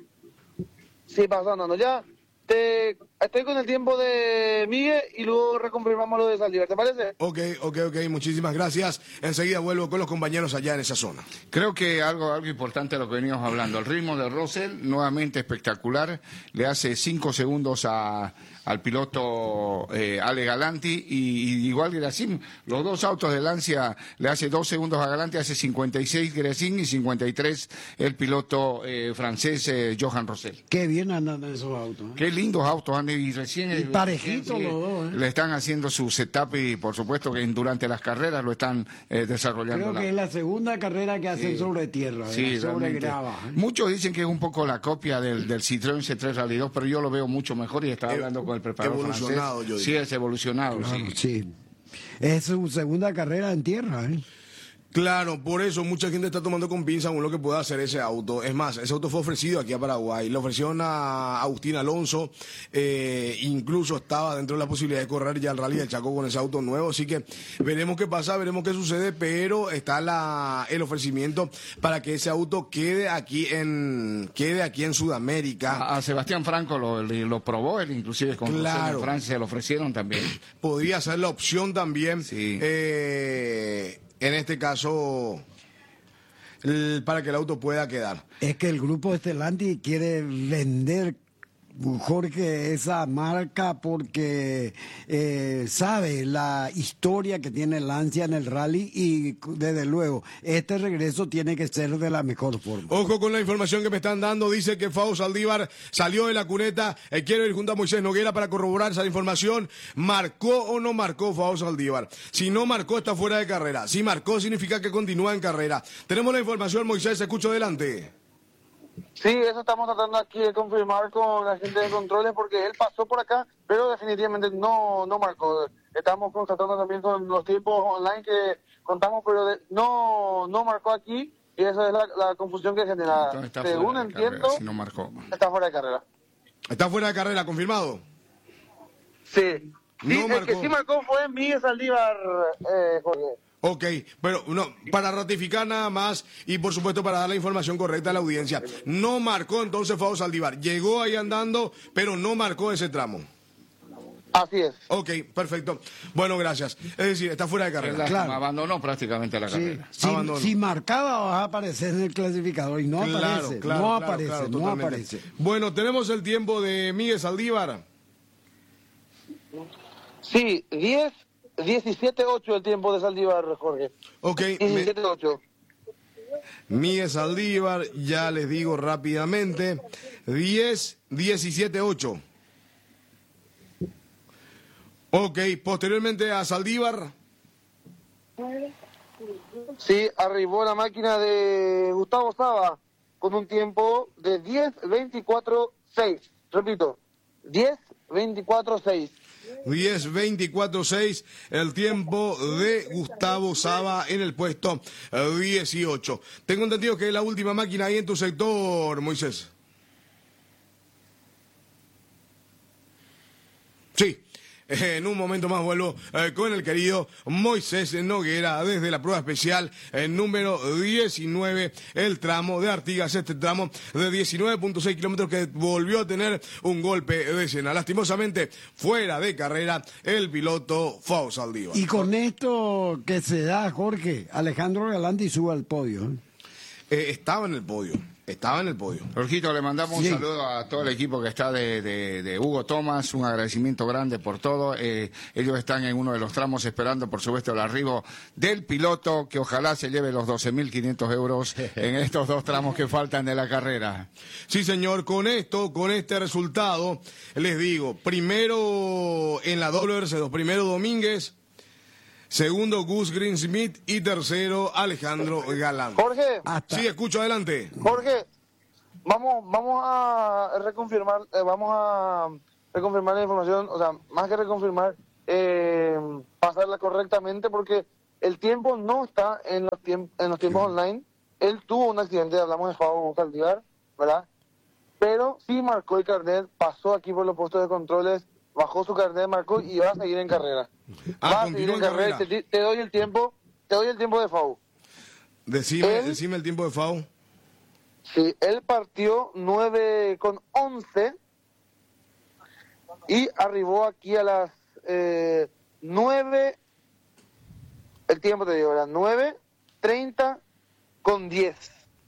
S5: Sí, pasó andando, ya. Te, estoy con el tiempo de Miguel y luego reconfirmamos lo de Saldívar, ¿te parece?
S1: Ok, ok, ok, muchísimas gracias. Enseguida vuelvo con los compañeros allá en esa zona.
S4: Creo que algo, algo importante de lo que veníamos hablando. El ritmo de Russell, nuevamente espectacular. Le hace cinco segundos a, al piloto eh, Ale Galanti y, y igual Gracin. Los dos autos de Lancia le hace dos segundos a Galanti, hace cincuenta y seis Gracin y cincuenta y tres el piloto eh, francés eh, Johan Russell.
S2: Qué bien andan esos autos. ¿eh?
S4: Qué lindos autos han y recién
S2: Y
S4: eh,
S2: parejitos
S4: recién,
S2: los dos, ¿eh?
S4: le están haciendo su setup y por supuesto que durante las carreras lo están eh, desarrollando.
S2: Creo
S4: la-
S2: que es la segunda carrera que hacen
S4: Sí.
S2: sobre tierra,
S4: Sí,
S2: ¿eh? sobre
S4: realmente.
S2: grava. ¿eh?
S4: Muchos dicen que es un poco la copia del, del Citroën C tres Rally dos, pero yo lo veo mucho mejor y estaba
S1: Ev-
S4: hablando con el preparador
S1: evolucionado,
S4: francés.
S1: yo
S4: Sí,
S1: digo.
S4: es evolucionado,
S2: Claro,
S4: sí.
S2: sí. Es su segunda carrera en tierra, ¿eh?
S1: Claro, por eso mucha gente está tomando con pinza aún lo que pueda hacer ese auto. Es más, ese auto fue ofrecido aquí a Paraguay. Le ofrecieron a Agustín Alonso. Eh, incluso estaba dentro de la posibilidad de correr ya el Rally del Chaco con ese auto nuevo. Así que veremos qué pasa, veremos qué sucede. Pero está la, el ofrecimiento para que ese auto quede aquí en quede aquí en Sudamérica.
S4: A, a Sebastián Franco lo, lo probó, él inclusive con
S1: Claro.
S4: en Francia se lo ofrecieron también.
S1: Podría ser la opción también.
S4: Sí.
S1: eh, en este caso, el- para que el auto pueda quedar.
S2: Es que el grupo Estelanti quiere vender, Jorge, esa marca porque eh, sabe la historia que tiene Lancia en el rally y desde luego este regreso tiene que ser de la mejor forma.
S1: Ojo con la información que me están dando. Dice que Fao Saldívar salió de la cuneta. Eh, quiero ir junto a Moisés Noguera para corroborar esa información. ¿Marcó o no marcó Fao Saldívar? Si no marcó, está fuera de carrera. Si marcó, significa que continúa en carrera. Tenemos la información, Moisés. Escucho adelante.
S5: Sí, eso estamos tratando aquí de confirmar con la gente de controles porque él pasó por acá, pero definitivamente no no marcó. Estamos constatando también con los tiempos online que contamos, pero de- no no marcó aquí y esa es la, la confusión que genera.
S4: Entonces está
S5: Según
S4: fuera de carrera,
S5: entiendo,
S4: si no marcó.
S5: está fuera de carrera.
S1: Está fuera de carrera, confirmado.
S5: Sí. Sí,
S1: No
S5: el
S1: marcó.
S5: que sí marcó fue Miguel Saldívar, eh, Jorge.
S1: Ok, pero no, para ratificar nada más y por supuesto para dar la información correcta a la audiencia. No marcó entonces Fao Saldívar. Llegó ahí andando, pero no marcó ese tramo.
S5: Así es.
S1: Ok, perfecto. Bueno, gracias. Es decir, está fuera de
S4: Qué
S1: carrera.
S4: lástima,
S2: Claro.
S4: abandonó prácticamente la
S2: Sí,
S4: carrera.
S2: si,
S1: Abandono.
S2: si marcaba vas a aparecer en el clasificador y no
S1: Claro,
S2: aparece,
S1: claro,
S2: no
S1: claro,
S2: aparece,
S1: claro,
S2: no
S1: totalmente.
S2: aparece.
S1: Bueno, tenemos el tiempo de Miguel Saldívar.
S5: Sí, diez, diecisiete ocho el tiempo de Saldívar, Jorge.
S1: Ok, me-
S5: diecisiete ocho.
S1: Miguel Saldívar, ya les digo rápidamente, diez, diecisiete, ocho. Ok, posteriormente a Saldívar,
S5: Sí, arribó la máquina de Gustavo Saba con un tiempo de diez veinticuatro seis. Repito, diez veinticuatro seis.
S1: diez, veinticuatro, seis, el tiempo de Gustavo Saba en el puesto eh, dieciocho. Tengo entendido que es la última máquina ahí en tu sector, Moisés. Sí. Eh, En un momento más vuelvo eh, con el querido Moisés Noguera desde la prueba especial eh, número diecinueve, el tramo de Artigas, este tramo de diecinueve punto seis kilómetros que volvió a tener un golpe de escena. Lastimosamente, fuera de carrera, el piloto Fao Saldívar.
S2: Y con esto que se da, Jorge, Alejandro Galante sube al podio. ¿eh?
S1: Eh, estaba en el podio. estaba en el podio.
S4: Jorgito, le mandamos
S2: Sí.
S4: un saludo a todo el equipo que está de, de, de Hugo Thomas, un agradecimiento grande por todo. Eh, ellos están en uno de los tramos esperando, por supuesto, el arribo del piloto, que ojalá se lleve los doce mil quinientos euros en estos dos tramos que faltan de la carrera.
S1: Sí, señor, con esto, con este resultado, les digo, primero en la W R C dos, primero Domínguez, segundo Gus Greensmith y tercero Alejandro Galán.
S5: Jorge,
S2: Hasta,
S1: Sí, escucho, adelante.
S5: Jorge, vamos, vamos a reconfirmar, eh, vamos a reconfirmar la información, o sea, más que reconfirmar, eh, pasarla correctamente, porque el tiempo no está en los, tiemp en los tiempos online. Él tuvo un accidente, hablamos de Fabo Saldívar, ¿verdad? Pero sí marcó el carnet, pasó aquí por los puestos de controles, bajó su carnet, marcó y va a seguir en carrera.
S1: Ah,
S5: va a seguir
S1: continúa
S5: en
S1: en
S5: carrera.
S1: carrera.
S5: Te, te doy el tiempo, te doy el tiempo de Fabo.
S1: Decime,
S5: Él-
S1: decime el tiempo de F A U.
S5: Sí, él partió nueve con once y arribó aquí a las eh, nueve, el tiempo te digo, era nueve treinta con diez.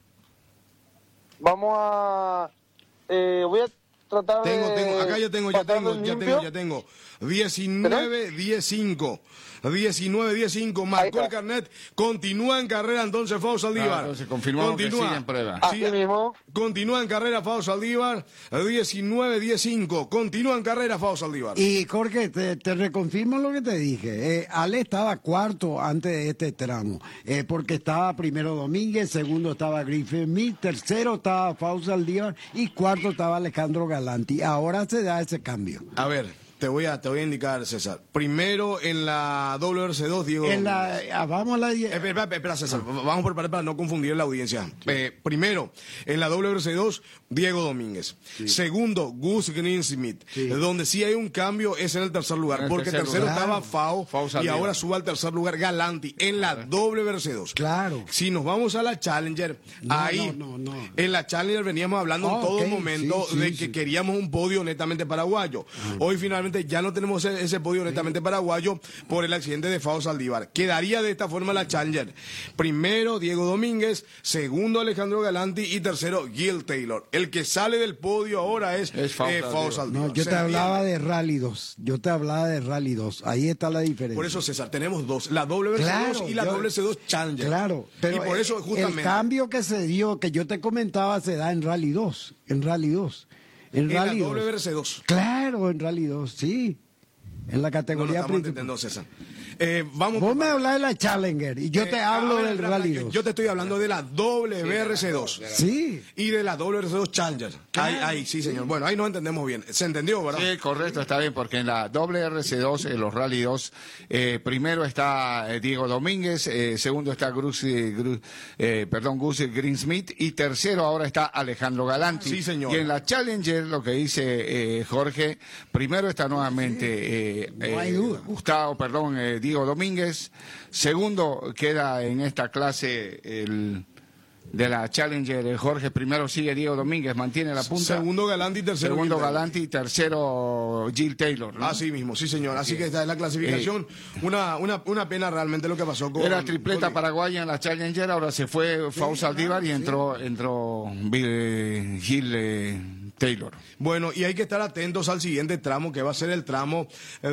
S5: Vamos a, eh, voy a tratar
S1: Tengo,
S5: de
S1: tengo, acá ya tengo, ya
S5: pasarlo
S1: tengo, ya
S5: limpio.
S1: tengo, ya tengo. diecinueve diez cinco. diecinueve diez cinco. Marcó
S5: Ahí
S1: el
S5: está.
S1: carnet. Continúa en carrera entonces Fau Saldívar.
S4: Ah, entonces confirmamos que sigue en prueba.
S5: Así mismo.
S1: Continúa en carrera Fau Saldívar. diecinueve diez cinco. Continúa en carrera Fau Saldívar.
S2: y Jorge, te, te reconfirmo lo que te dije. Eh, Ale estaba cuarto antes de este tramo, eh, porque estaba primero Domínguez, segundo estaba Griffin Smith, tercero estaba Fausto Saldívar y cuarto estaba Alejandro Galanti. Ahora se da ese cambio.
S1: A ver, te voy a, te voy a indicar, César. Primero en la W R C dos, Diego.
S2: En la, ah, vamos a la...
S1: Espera, espera, espera, César, vamos por partes para no confundir la audiencia. Eh, primero, en la W R C dos, Diego Domínguez. Segundo, Gus Greensmith.
S2: Sí.
S1: Donde sí hay un cambio es en el tercer lugar,
S4: En el
S1: porque
S4: tercer
S1: tercero
S2: lugar.
S1: estaba Fao,
S4: Fao
S1: y
S4: Saldívar.
S1: ahora sube al tercer lugar Galanti en la W R C dos.
S2: Claro.
S1: Si nos vamos a la Challenger,
S2: No,
S1: ahí,
S2: no, no, no.
S1: en la Challenger veníamos hablando
S2: Oh,
S1: en todo
S2: ok,
S1: momento
S2: sí, sí,
S1: de que
S2: sí.
S1: queríamos un podio netamente paraguayo. Hoy finalmente ya no tenemos ese, ese podio netamente paraguayo por el accidente de Fao Saldívar. Quedaría de esta forma la Challenger. Primero Diego Domínguez, segundo Alejandro Galanti y tercero Gil Taylor. El que sale del podio ahora es,
S4: Es Fao
S1: eh, Fao
S4: Saldívar.
S1: Saldívar.
S2: No, yo
S1: ¿Se
S2: te hablaba
S1: entiende?
S2: de Rally dos. Yo te hablaba de Rally dos. Ahí está la diferencia.
S1: Por eso, César, tenemos dos, la W R C dos
S2: Claro,
S1: y la
S2: yo-
S1: W R C dos Challenger.
S2: Claro, pero
S1: y por eso
S2: el-
S1: justamente
S2: el cambio que se dio, que yo te comentaba, se da en Rally dos. En Rally dos. En
S1: en la
S2: Rally dos.
S1: W R C dos.
S2: Claro, en Rally dos, sí. En la
S1: No lo
S2: categoría
S1: estamos
S2: principal.
S1: entendiendo, César. Eh, vamos
S2: Vos
S1: por
S2: me
S1: partes.
S2: hablas de la Challenger y yo te
S1: Eh,
S2: hablo
S1: a ver,
S2: del
S1: espera,
S2: Rally
S1: que
S2: dos.
S1: Yo te estoy hablando de la W R C dos.
S2: Sí.
S1: Y de la W R C dos Challenger. Ahí, ahí, sí, señor. Bueno, ahí nos entendemos bien. ¿Se entendió, verdad?
S4: Sí, correcto, está bien, porque en la W R C dos, en los Rally dos, eh, primero está eh, Diego Domínguez, eh, segundo está Gus, eh, Gru- eh, perdón, Gus Greensmith, y tercero ahora está Alejandro Galanti.
S1: Sí, señor.
S4: Y en la Challenger, lo que dice eh, Jorge, primero está nuevamente eh,
S2: No hay
S4: eh,
S2: duda.
S4: Gustavo, perdón, eh, Diego Domínguez, segundo queda en esta clase el... De la Challenger, eh, Jorge, primero sigue Diego Domínguez, mantiene la punta.
S1: Segundo Galanti, tercero
S4: Segundo
S1: Gil Taylor.
S4: Galanti y tercero Gil Taylor. ¿no?
S1: Así mismo, sí, señor. Así que esta es la clasificación. Una, una, una pena realmente lo que pasó con...
S4: Era tripleta
S1: con-
S4: paraguaya en la Challenger, ahora se fue Fau Saldívar y entró, entró Bill- Gil eh, Taylor.
S1: Bueno, y hay que estar atentos al siguiente tramo, que va a ser el tramo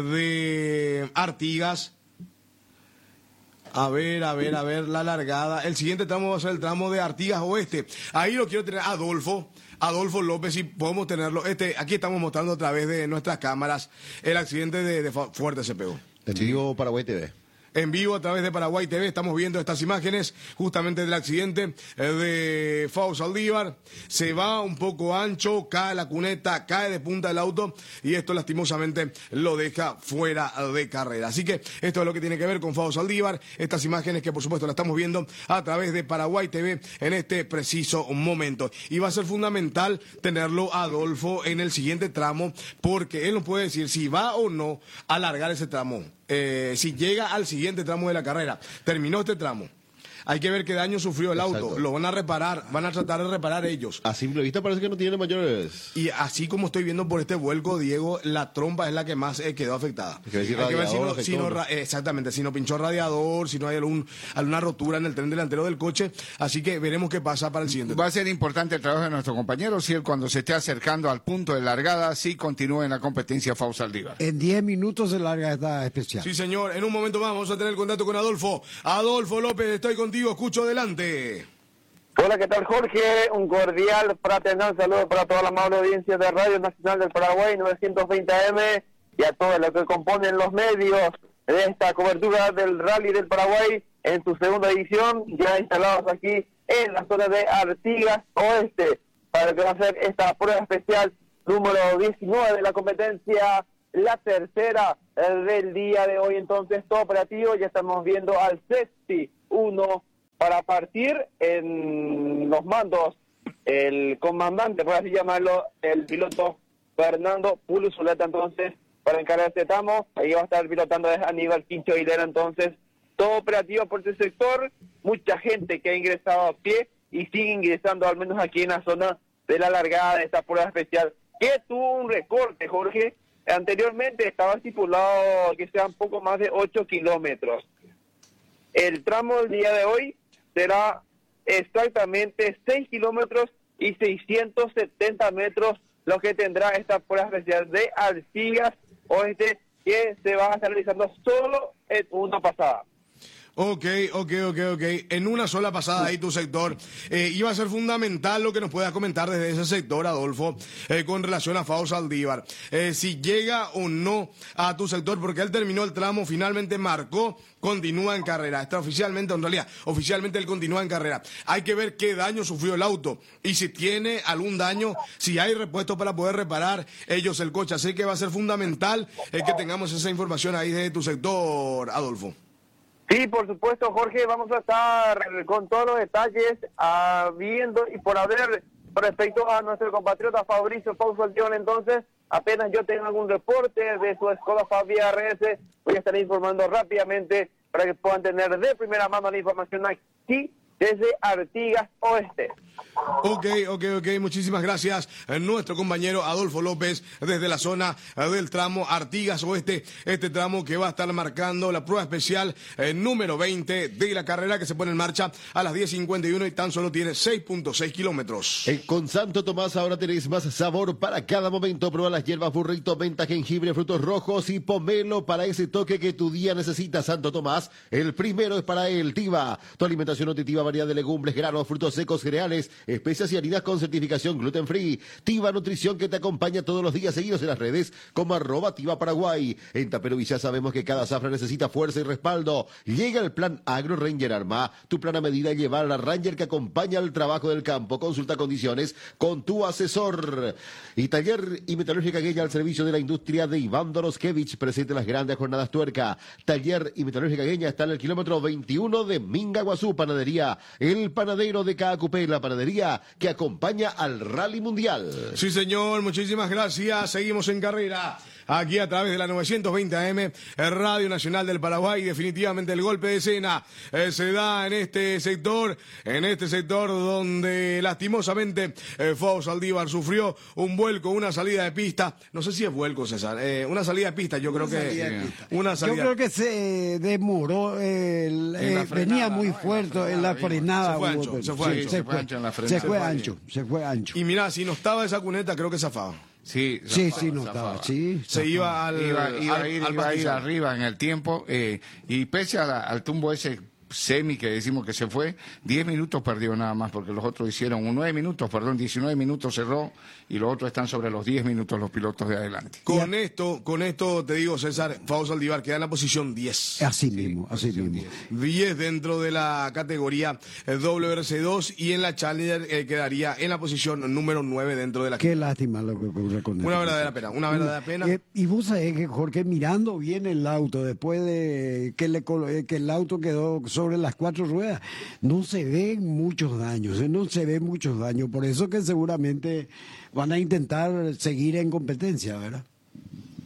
S1: de Artigas. A ver, a ver, a ver, la largada. El siguiente tramo va a ser el tramo de Artigas Oeste. Ahí lo quiero tener a Adolfo. Adolfo López, si podemos tenerlo. Este, aquí estamos mostrando a través de nuestras cámaras el accidente de, de Fa- Fuerte se pegó.
S3: En vivo Paraguay T V.
S1: En vivo a través de Paraguay T V estamos viendo estas imágenes justamente del accidente eh, de Fao Saldívar. Se va un poco ancho, cae la cuneta, cae de punta el auto y esto lastimosamente lo deja fuera de carrera. Así que esto es lo que tiene que ver con Fao Saldívar. Estas imágenes que por supuesto las estamos viendo a través de Paraguay T V en este preciso momento. Y va a ser fundamental tenerlo a Adolfo en el siguiente tramo porque él nos puede decir si va o no a alargar ese tramo. Eh, si llega al siguiente tramo de la carrera, terminó este tramo, hay que ver qué daño sufrió el auto.
S3: Exacto.
S1: Lo van a reparar, van a tratar de reparar ellos.
S3: A simple vista parece que no tiene mayores.
S1: Y así como estoy viendo por este vuelco, Diego, la trompa es la que más eh, quedó afectada.
S3: Hay que ver si
S1: Hay que ver si
S3: radiador
S1: no, si no
S3: afectó,
S1: ra- exactamente, si no pinchó radiador, si no hay algún, alguna rotura en el tren delantero del coche. Así que veremos qué pasa para el siguiente.
S4: Va a ser importante el trabajo de nuestro compañero si él cuando se esté acercando al punto de largada, sí continúe en la competencia Fausto Saldívar.
S2: En diez minutos se larga esta especial.
S1: Sí, señor. En un momento más vamos a tener contacto con Adolfo. Adolfo López, estoy contigo. Escucho adelante.
S5: Hola, ¿qué tal, Jorge? Un cordial, fraternal saludo para toda la amable audiencia de Radio Nacional del Paraguay, novecientos veinte A M, y a todos los que componen los medios de esta cobertura del Rally del Paraguay en su segunda edición, ya instalados aquí en la zona de Artigas Oeste, para que va a ser esta prueba especial número diecinueve de la competencia, la tercera del día de hoy. Entonces, todo operativo, ya estamos viendo al Sexti uno para partir en los mandos, el comandante, por así llamarlo, el piloto Fernando Puluzuleta, entonces, para encargar este tramo. Ahí va a estar pilotando Aníbal Quincho Aguilera, entonces, todo operativo por este sector, mucha gente que ha ingresado a pie y sigue ingresando, al menos aquí en la zona de la largada de esta prueba especial, que tuvo un recorte, Jorge. Anteriormente estaba estipulado que sean poco más de ocho kilómetros. El tramo del día de hoy será exactamente seis kilómetros y seiscientos setenta metros lo que tendrá esta prueba especial de Artigas Oeste, que se va a estar realizando solo en una pasada.
S1: Ok, ok, ok, ok. En una sola pasada ahí tu sector. Eh, iba a ser fundamental lo que nos puedas comentar desde ese sector, Adolfo, eh, con relación a Fausto Saldívar. Eh, si llega o no a tu sector, porque él terminó el tramo, finalmente marcó, continúa en carrera. Está oficialmente, en realidad, oficialmente él continúa en carrera. Hay que ver qué daño sufrió el auto y si tiene algún daño, si hay repuestos para poder reparar ellos el coche. Así que va a ser fundamental eh, que tengamos esa información ahí desde tu sector, Adolfo.
S5: Sí, por supuesto, Jorge, vamos a estar con todos los detalles ah, viendo y por haber respecto a nuestro compatriota Fabricio Fausto Saldívar. Entonces, apenas yo tenga algún reporte de su Skoda Fabia R S, voy a estar informando rápidamente para que puedan tener de primera mano la información aquí desde Artigas Oeste.
S1: Ok, ok, ok, muchísimas gracias. Eh, Nuestro compañero Adolfo López desde la zona eh, del tramo Artigas Oeste, este tramo que va a estar marcando la prueba especial eh, número veinte de la carrera que se pone en marcha a las diez cincuenta y uno y tan solo tiene seis punto seis kilómetros.
S3: Eh, con Santo Tomás ahora tenéis más sabor para cada momento. Prueba las hierbas burrito, menta, jengibre, frutos rojos y pomelo para ese toque que tu día necesita. Santo Tomás, el primero es para él. Tiva, tu alimentación nutritiva, variedad de legumbres, granos, frutos secos, cereales, especias y harinas con certificación gluten free. Tiva Nutrición, que te acompaña todos los días. Seguidos en las redes como arroba Tiva Paraguay. En Tapero Villa sabemos que cada zafra necesita fuerza y respaldo. Llega el plan Agro Ranger Arma, tu plan a medida y llevar a la Ranger que acompaña al trabajo del campo. Consulta condiciones con tu asesor. Y Taller y Metalúrgica Gueña al servicio de la industria de Iván Doroskevich, presente en las grandes jornadas Tuerca. Taller y Metalúrgica Gueña está en el kilómetro veintiuno de Mingaguazú. Panadería El Panadero de Caacupé, la panadería que acompaña al Rally Mundial.
S1: Sí, señor, muchísimas gracias. Seguimos en carrera aquí a través de la novecientos veinte A M, Radio Nacional del Paraguay. Definitivamente el golpe de escena eh, se da en este sector, en este sector donde lastimosamente eh, Fausto Saldívar sufrió un vuelco, una salida de pista. No sé si es vuelco, César. Eh, una salida de pista, yo creo
S2: Una
S1: que
S2: salida de pista.
S1: una salida.
S2: Yo creo que se demoró, el,
S4: En la
S2: eh,
S4: frenada,
S2: venía muy
S4: ¿no? En la
S2: fuerte en la
S4: frenada,
S2: frenada.
S1: Se fue
S2: hubo-
S1: ancho, se
S2: sí,
S1: fue ancho.
S2: se
S4: Se fue ancho en la
S2: se
S4: frenada.
S2: fue
S4: Se fue
S2: ancho, se fue ancho.
S1: Y mira, si no estaba esa cuneta, creo que zafaba.
S4: Sí,
S2: Sí,
S4: zafaba,
S2: sí, no
S4: zafaba.
S2: estaba, sí.
S1: Se iba al,
S4: Iba, iba
S1: al-
S4: a ir,
S1: al
S4: iba a ir
S1: pastizal.
S4: arriba en el tiempo eh, y pese a la- al tumbo ese semi que decimos que se fue, diez minutos perdió nada más, porque los otros hicieron un nueve minutos, perdón, diecinueve minutos cerró y los otros están sobre los diez minutos los pilotos de adelante.
S1: Con esto, con esto te digo, César, Fausto Saldívar queda en la posición diez.
S2: Así mismo, así mismo.
S1: diez dentro de la categoría eh, W R C dos y en la Challenger eh, quedaría en la posición número nueve dentro de la.
S2: Qué lástima lo que ocurre con
S1: Una
S2: esto.
S1: verdadera pena, una verdadera pena.
S2: Eh, y vos sabés que, Jorge, mirando bien el auto, después de que, le, colo- eh, que el auto quedó sobre las cuatro ruedas, no se ven muchos daños, eh, no se ven muchos daños. Por eso que seguramente van a intentar seguir en competencia, ¿verdad?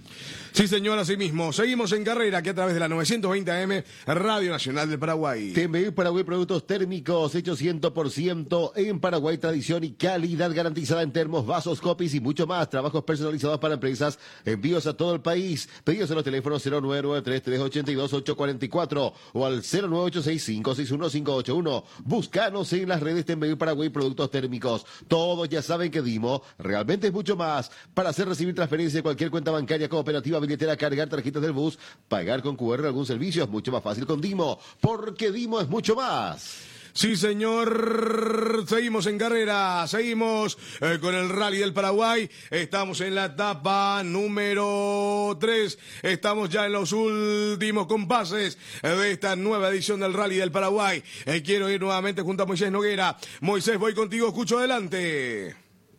S1: Sí, señor, así mismo. Seguimos en carrera, que a través de la novecientos veinte A M, Radio Nacional del Paraguay.
S3: T M U Paraguay, productos térmicos, hechos cien por ciento en Paraguay, tradición y calidad garantizada en termos, vasos, copies y mucho más. Trabajos personalizados para empresas, envíos a todo el país. Pedidos en los teléfonos cero nueve nueve tres tres ocho dos ocho cuatro cuatro o al cero nueve ocho seis cinco seis uno cinco ocho uno. Búscanos en las redes T M U Paraguay, productos térmicos. Todos ya saben que Dimo realmente es mucho más. Para hacer recibir transferencia de cualquier cuenta bancaria, cooperativa, billetera, cargar tarjetas del bus, pagar con Q R algún servicio es mucho más fácil con Dimo, porque Dimo es mucho más.
S1: Sí, señor. Seguimos en carrera, seguimos eh, con el Rally del Paraguay. Estamos en la etapa número tres. Estamos ya en los últimos compases de esta nueva edición del Rally del Paraguay. Eh, quiero ir nuevamente junto a Moisés Noguera. Moisés, voy contigo, escucho adelante.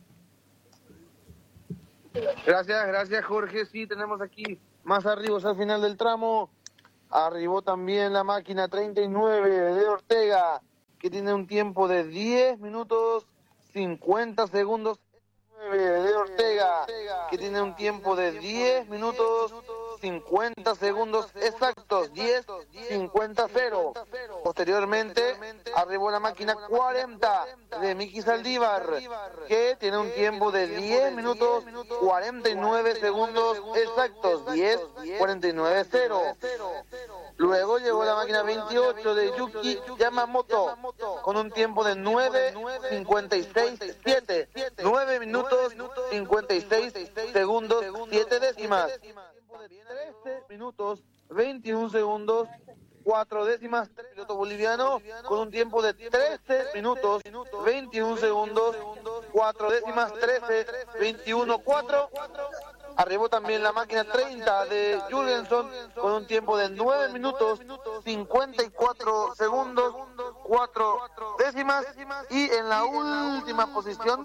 S5: Gracias, gracias Jorge. Sí, tenemos aquí más arribos al final del tramo. Arribó también la máquina treinta y nueve de Ortega, que tiene un tiempo de diez minutos cincuenta segundos. De Ortega, que tiene un tiempo de diez minutos cincuenta segundos exactos, diez cincuenta cero. Posteriormente arribó la máquina cuarenta de Miki Saldívar, que tiene un tiempo de diez minutos cuarenta y nueve segundos exactos, diez cuarenta y nueve cero. Luego llegó la máquina veintiocho de Yuki Yamamoto, con un tiempo de nueve cincuenta y seis siete, nueve minutos cincuenta y seis segundos siete décimas. trece minutos veintiún segundos cuatro décimas. Piloto boliviano con un tiempo de trece minutos veintiún segundos cuatro décimas, trece veintiuno cuatro. Arribó también la máquina treinta de Jürgenson con un tiempo de nueve minutos cincuenta y cuatro segundos cuatro décimas. Y en la última posición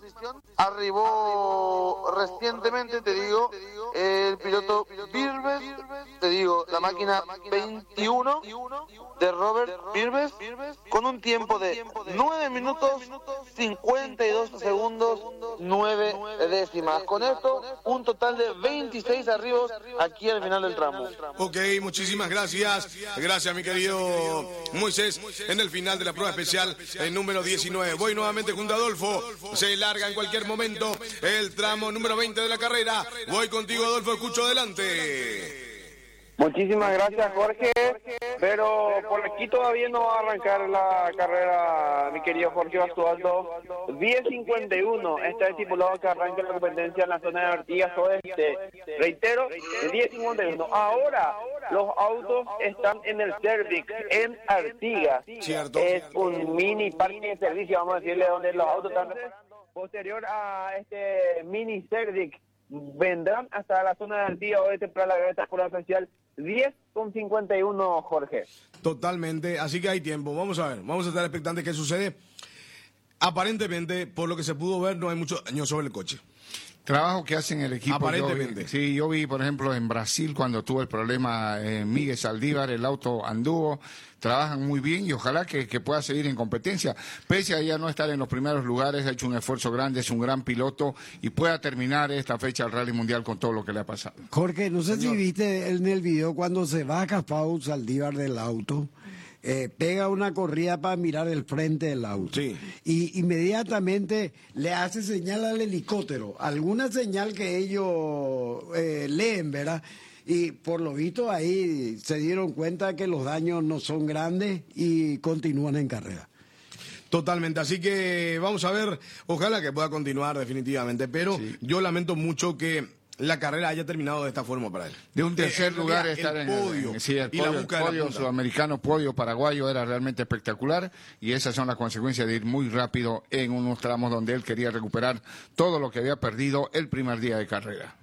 S5: arribó recientemente, te digo, el piloto Birbes, te digo, la máquina veintiuno de Robert Birbes, con un tiempo de nueve minutos cincuenta y dos segundos nueve décimas. Con esto, un total de veintiséis arribos aquí al final del tramo.
S1: Ok, muchísimas gracias. Gracias, mi querido Moisés. En el final de la prueba especial, el número diecinueve. Voy nuevamente junto a Adolfo. Se larga en cualquier momento el tramo número veinte de la carrera. Voy contigo, Adolfo, escucho adelante.
S7: Muchísimas gracias, Jorge, pero por aquí todavía no va a arrancar la carrera, mi querido Jorge Basualdo. diez cincuenta y uno está estipulado que arranque la competencia en la zona de Artigas Oeste. Reitero, diez cincuenta y uno. Ahora los autos están en el Cervix, en Artigas.
S1: Cierto.
S7: Es un mini parque de servicio, vamos a decirle, donde los autos están reparando. Posterior a este mini Cervix, vendrán hasta la zona de Artigas Oeste para la esta prueba especial. diez con cincuenta y uno, Jorge.
S1: Totalmente, así que hay tiempo. Vamos a ver, vamos a estar expectantes qué sucede. Aparentemente, por lo que se pudo ver, no hay mucho daño sobre el coche.
S4: Trabajo que hacen el equipo.
S1: Aparentemente.
S4: Yo vi, sí, yo vi, por ejemplo, en Brasil, cuando tuvo el problema eh, Miguel Saldívar, el auto anduvo, trabajan muy bien y ojalá que, que pueda seguir en competencia. Pese a ya no estar en los primeros lugares, ha hecho un esfuerzo grande, es un gran piloto y pueda terminar esta fecha del Rally Mundial con todo lo que le ha pasado.
S2: Jorge, no sé
S1: Señor.
S2: si viste en el video cuando se baja Pau Saldívar del auto. Eh, pega una corrida para mirar el frente del auto.
S1: Sí.
S2: Y inmediatamente le hace señal al helicóptero, alguna señal que ellos eh, leen, ¿verdad? Y por lo visto ahí se dieron cuenta que los daños no son grandes y continúan en carrera.
S1: Totalmente, así que vamos a ver, ojalá que pueda continuar definitivamente, pero sí. Yo lamento mucho que la carrera haya terminado de esta forma para él.
S4: De un tercer
S1: eh,
S4: lugar
S1: el
S4: estar en
S1: podio,
S4: el, sí, el
S1: y
S4: podio,
S1: la
S4: el
S1: búsqueda de
S4: podio
S1: la punta.
S4: sudamericano, podio paraguayo era realmente espectacular y esas son las consecuencias de ir muy rápido en unos tramos donde él quería recuperar todo lo que había perdido el primer día de carrera.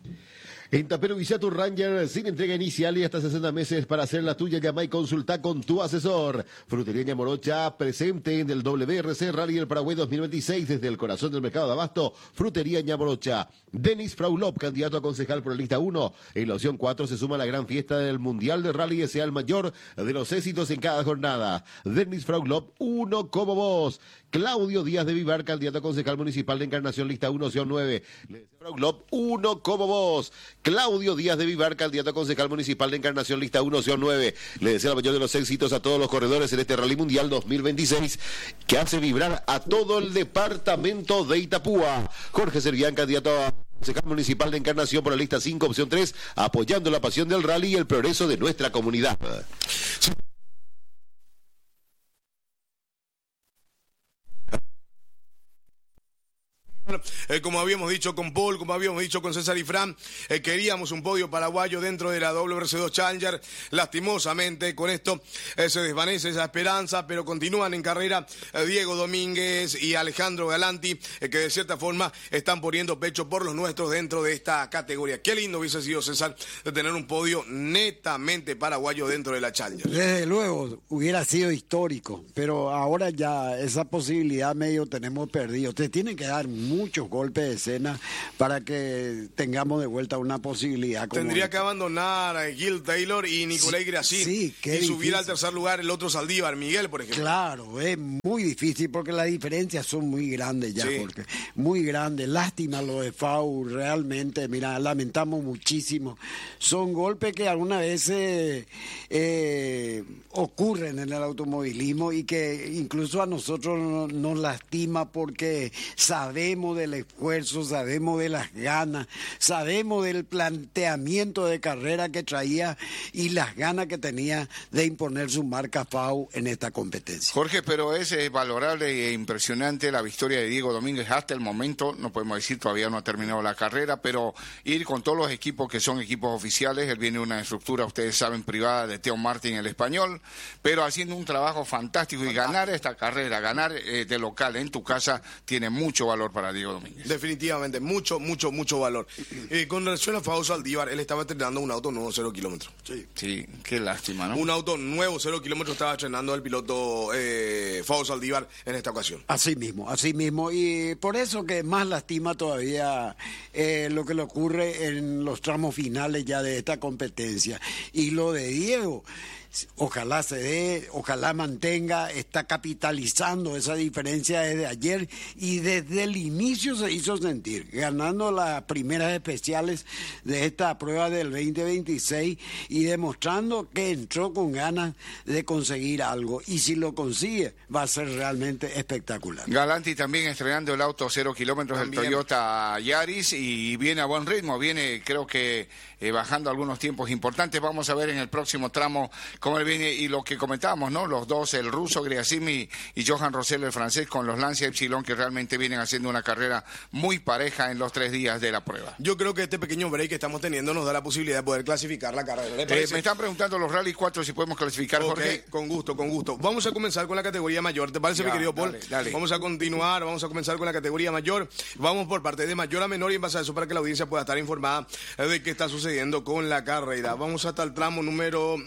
S3: En Tapero Visa tu Ranger sin entrega inicial y hasta sesenta meses para hacer la tuya. Llama y consulta con tu asesor. Frutería Ñamorocha, presente en el W R C Rally del Paraguay dos mil veintiséis desde el corazón del mercado de abasto. Frutería Ñamorocha. Denis Fraulop, candidato a concejal por la lista uno. En la opción cuatro se suma la gran fiesta del Mundial de Rally y sea el mayor de los éxitos en cada jornada. Denis Fraulop, uno como vos. Claudio Díaz de Vivar, candidato a concejal municipal de Encarnación, lista uno, opción nueve. Fraulop, uno como vos. Claudio Díaz de Vivar, candidato a concejal municipal de Encarnación, lista uno, opción nueve. Le desea el mayor de los éxitos a todos los corredores en este Rally Mundial dos mil veintiséis, que hace vibrar a todo el departamento de Itapúa. Jorge Servián, candidato a concejal municipal de Encarnación por la lista cinco, opción tres, apoyando la pasión del rally y el progreso de nuestra comunidad.
S1: Eh, como habíamos dicho con Paul, como habíamos dicho con César y Fran, eh, queríamos un podio paraguayo dentro de la W R C dos Challenger. Lastimosamente, con esto eh, se desvanece esa esperanza, pero continúan en carrera eh, Diego Domínguez y Alejandro Galanti, eh, que de cierta forma están poniendo pecho por los nuestros dentro de esta categoría. Qué lindo hubiese sido, César, de tener un podio netamente paraguayo dentro de la Challenger.
S2: Desde luego, hubiera sido histórico, pero ahora ya esa posibilidad medio tenemos perdido. Te tienen que dar muchos golpes de escena para que tengamos de vuelta una posibilidad. Como
S1: Tendría
S2: esta.
S1: que abandonar a Gil Taylor y Nicolás
S2: Sí,
S1: Gracín
S2: sí, qué
S1: y subir
S2: difícil.
S1: al tercer lugar el otro Saldívar, Miguel, por ejemplo.
S2: Claro, es muy difícil porque las diferencias son muy grandes ya,
S1: Sí.
S2: Jorge. Muy grandes. Lástima lo de Fau, realmente, mira, lamentamos muchísimo. Son golpes que algunas veces eh, ocurren en el automovilismo y que incluso a nosotros no- nos lastima porque sabemos del esfuerzo, sabemos de las ganas, sabemos del planteamiento de carrera que traía y las ganas que tenía de imponer su marca Fau en esta competencia.
S4: Jorge, pero es eh, valorable e impresionante la victoria de Diego Domínguez hasta el momento. No podemos decir, todavía no ha terminado la carrera, pero ir con todos los equipos que son equipos oficiales. Él viene de una estructura, ustedes saben, privada de Teo Martin, el español, pero haciendo un trabajo fantástico y ganar esta carrera, ganar eh, de local en tu casa, tiene mucho valor para Diego Domínguez.
S1: Definitivamente, mucho, mucho, mucho valor. Eh, con relación a Fausto Saldívar, él estaba estrenando un auto nuevo, cero kilómetros. Sí.
S4: Sí, qué lástima, ¿no?
S1: Un auto nuevo, cero kilómetros, estaba estrenando el piloto eh, Fausto Saldívar en esta ocasión.
S2: Así mismo, así mismo. Y por eso que más lastima todavía eh, lo que le ocurre en los tramos finales ya de esta competencia. Y lo de Diego, ojalá se dé, ojalá mantenga, está capitalizando esa diferencia desde ayer y desde el inicio se hizo sentir, ganando las primeras especiales de esta prueba del veinte veintiséis y demostrando que entró con ganas de conseguir algo. Y si lo consigue, va a ser realmente espectacular.
S4: Galanti también estrenando el auto cero kilómetros del
S1: También.
S4: Toyota Yaris y viene a buen ritmo, viene creo que eh, bajando algunos tiempos importantes. Vamos a ver en el próximo tramo cómo él viene y lo que comentábamos, ¿no? Los dos, el ruso Griasimi y Johan Rosell, el francés, con los Lancia Epsilon, que realmente vienen haciendo una carrera muy pareja en los tres días de la prueba.
S1: Yo creo que este pequeño break que estamos teniendo nos da la posibilidad de poder clasificar la carrera. ¿Le
S4: Eh,
S1: parece?
S4: me están preguntando los Rally cuatro si podemos clasificar,
S1: Ok,
S4: Jorge.
S1: con gusto, con gusto. Vamos a comenzar con la categoría mayor. ¿Te parece,
S4: Ya,
S1: mi querido Paul?
S4: dale, dale.
S1: Vamos a continuar, vamos a comenzar con la categoría mayor. Vamos por parte de mayor a menor y en base a eso para que la audiencia pueda estar informada de qué está sucediendo con la carrera. Vamos hasta el tramo número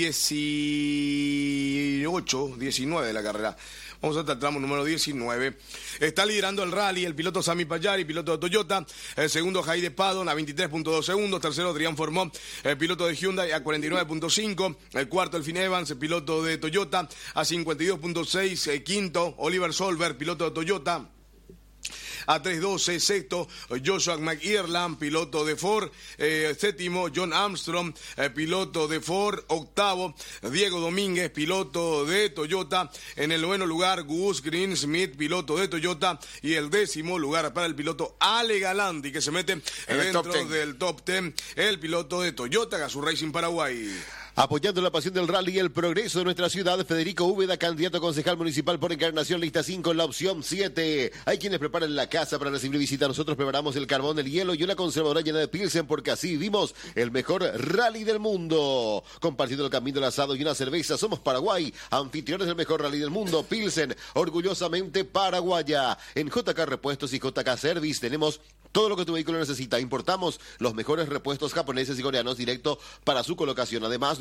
S1: dieciocho, diecinueve de la carrera. Vamos hasta el tramo número diecinueve. Está liderando el rally el piloto Sami Payari, piloto de Toyota. El segundo, Jaide Padon, a veintitrés punto dos segundos. Tercero, Adrián Formó, el piloto de Hyundai, a cuarenta y nueve punto cinco. El cuarto, Elfin Evans, el piloto de Toyota, a cincuenta y dos punto seis. El quinto, Oliver Solberg, piloto de Toyota, a tres doce, sexto, Joshua McIrland, piloto de Ford, eh, séptimo, John Armstrong, eh, piloto de Ford, octavo, Diego Domínguez, piloto de Toyota, en el noveno lugar, Gus Greensmith, piloto de Toyota, y el décimo lugar para el piloto Ale Galanti, que se mete
S4: En el
S1: dentro
S4: top ten.
S1: del top ten, el piloto de Toyota, Gazoo Racing Paraguay.
S3: Apoyando la pasión del rally y el progreso de nuestra ciudad, Federico Úbeda, candidato a concejal municipal por Encarnación, lista cinco en la opción siete. Hay quienes preparan la casa para recibir visita. Nosotros preparamos el carbón, el hielo y una conservadora llena de Pilsen, porque así vivimos el mejor rally del mundo. Compartiendo el camino del asado y una cerveza, somos Paraguay, anfitriones del mejor rally del mundo. Pilsen, orgullosamente paraguaya. En J K Repuestos y J K Service tenemos todo lo que tu vehículo necesita. Importamos los mejores repuestos japoneses y coreanos directo para su colocación. Además,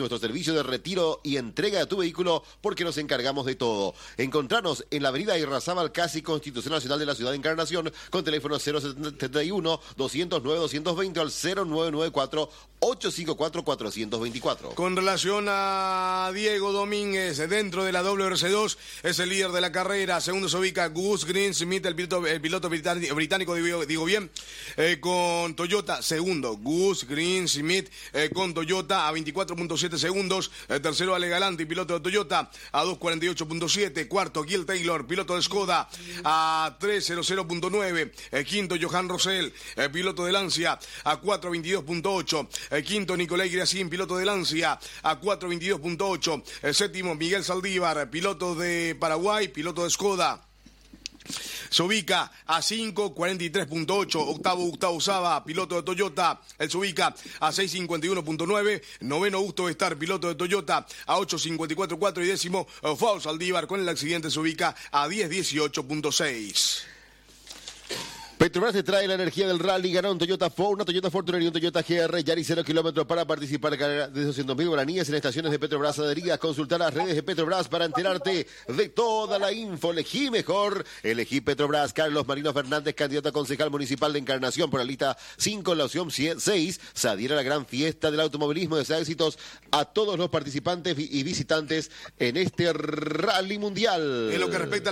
S3: nuestro servicio de retiro y entrega de tu vehículo porque nos encargamos de todo. Encontranos en la avenida Irrazábal, casi Constitución Nacional de la Ciudad de Encarnación, con teléfono cero setenta y uno, doscientos nueve, doscientos veinte al cero nueve nueve cuatro, ocho cinco cuatro, cuatro dos cuatro.
S1: Con relación a Diego Domínguez, dentro de la W R C dos, es el líder de la carrera. Segundo se ubica Gus Greensmith, el piloto, el piloto británico, digo, digo bien, eh, con Toyota. Segundo, Gus Greensmith eh, con Toyota a veinticuatro punto siete segundos. Eh, tercero, Ale Galanti, piloto de Toyota, a dos cuarenta y ocho punto siete. Cuarto, Gil Taylor, piloto de Skoda, a trescientos punto nueve. Eh, quinto, Johan Rosell, eh, piloto de Lancia, a cuatro veintidós punto ocho. Eh, quinto, Nicolai Griacin, piloto de Lancia, a cuatro veintidós punto ocho. Eh, séptimo, Miguel Saldívar, piloto de Paraguay, piloto de Skoda, se ubica a cinco cuarenta y tres punto ocho. Octavo, Gustavo Saba, piloto de Toyota, él se ubica a seis cincuenta y uno punto nueve. Noveno, Gusto Estar, piloto de Toyota, a ocho cincuenta y cuatro punto cuatro. Y décimo, Fausto Saldívar, con el accidente se ubica a diez dieciocho punto seis.
S3: Petrobras te trae la energía del rally. Ganó un Toyota Ford, una Toyota Fortuner y un Toyota G R Yaris cero kilómetros para participar de doscientos mil guaraníes en estaciones de Petrobras adheridas. Consultar las redes de Petrobras para enterarte de toda la info. Elegí mejor. Elegí Petrobras. Carlos Marino Fernández, candidato a concejal municipal de Encarnación por la lista cinco, la opción seis. Se adhiere a la gran fiesta del automovilismo. Desea éxitos a todos los participantes y visitantes en este rally mundial.
S1: En lo que respecta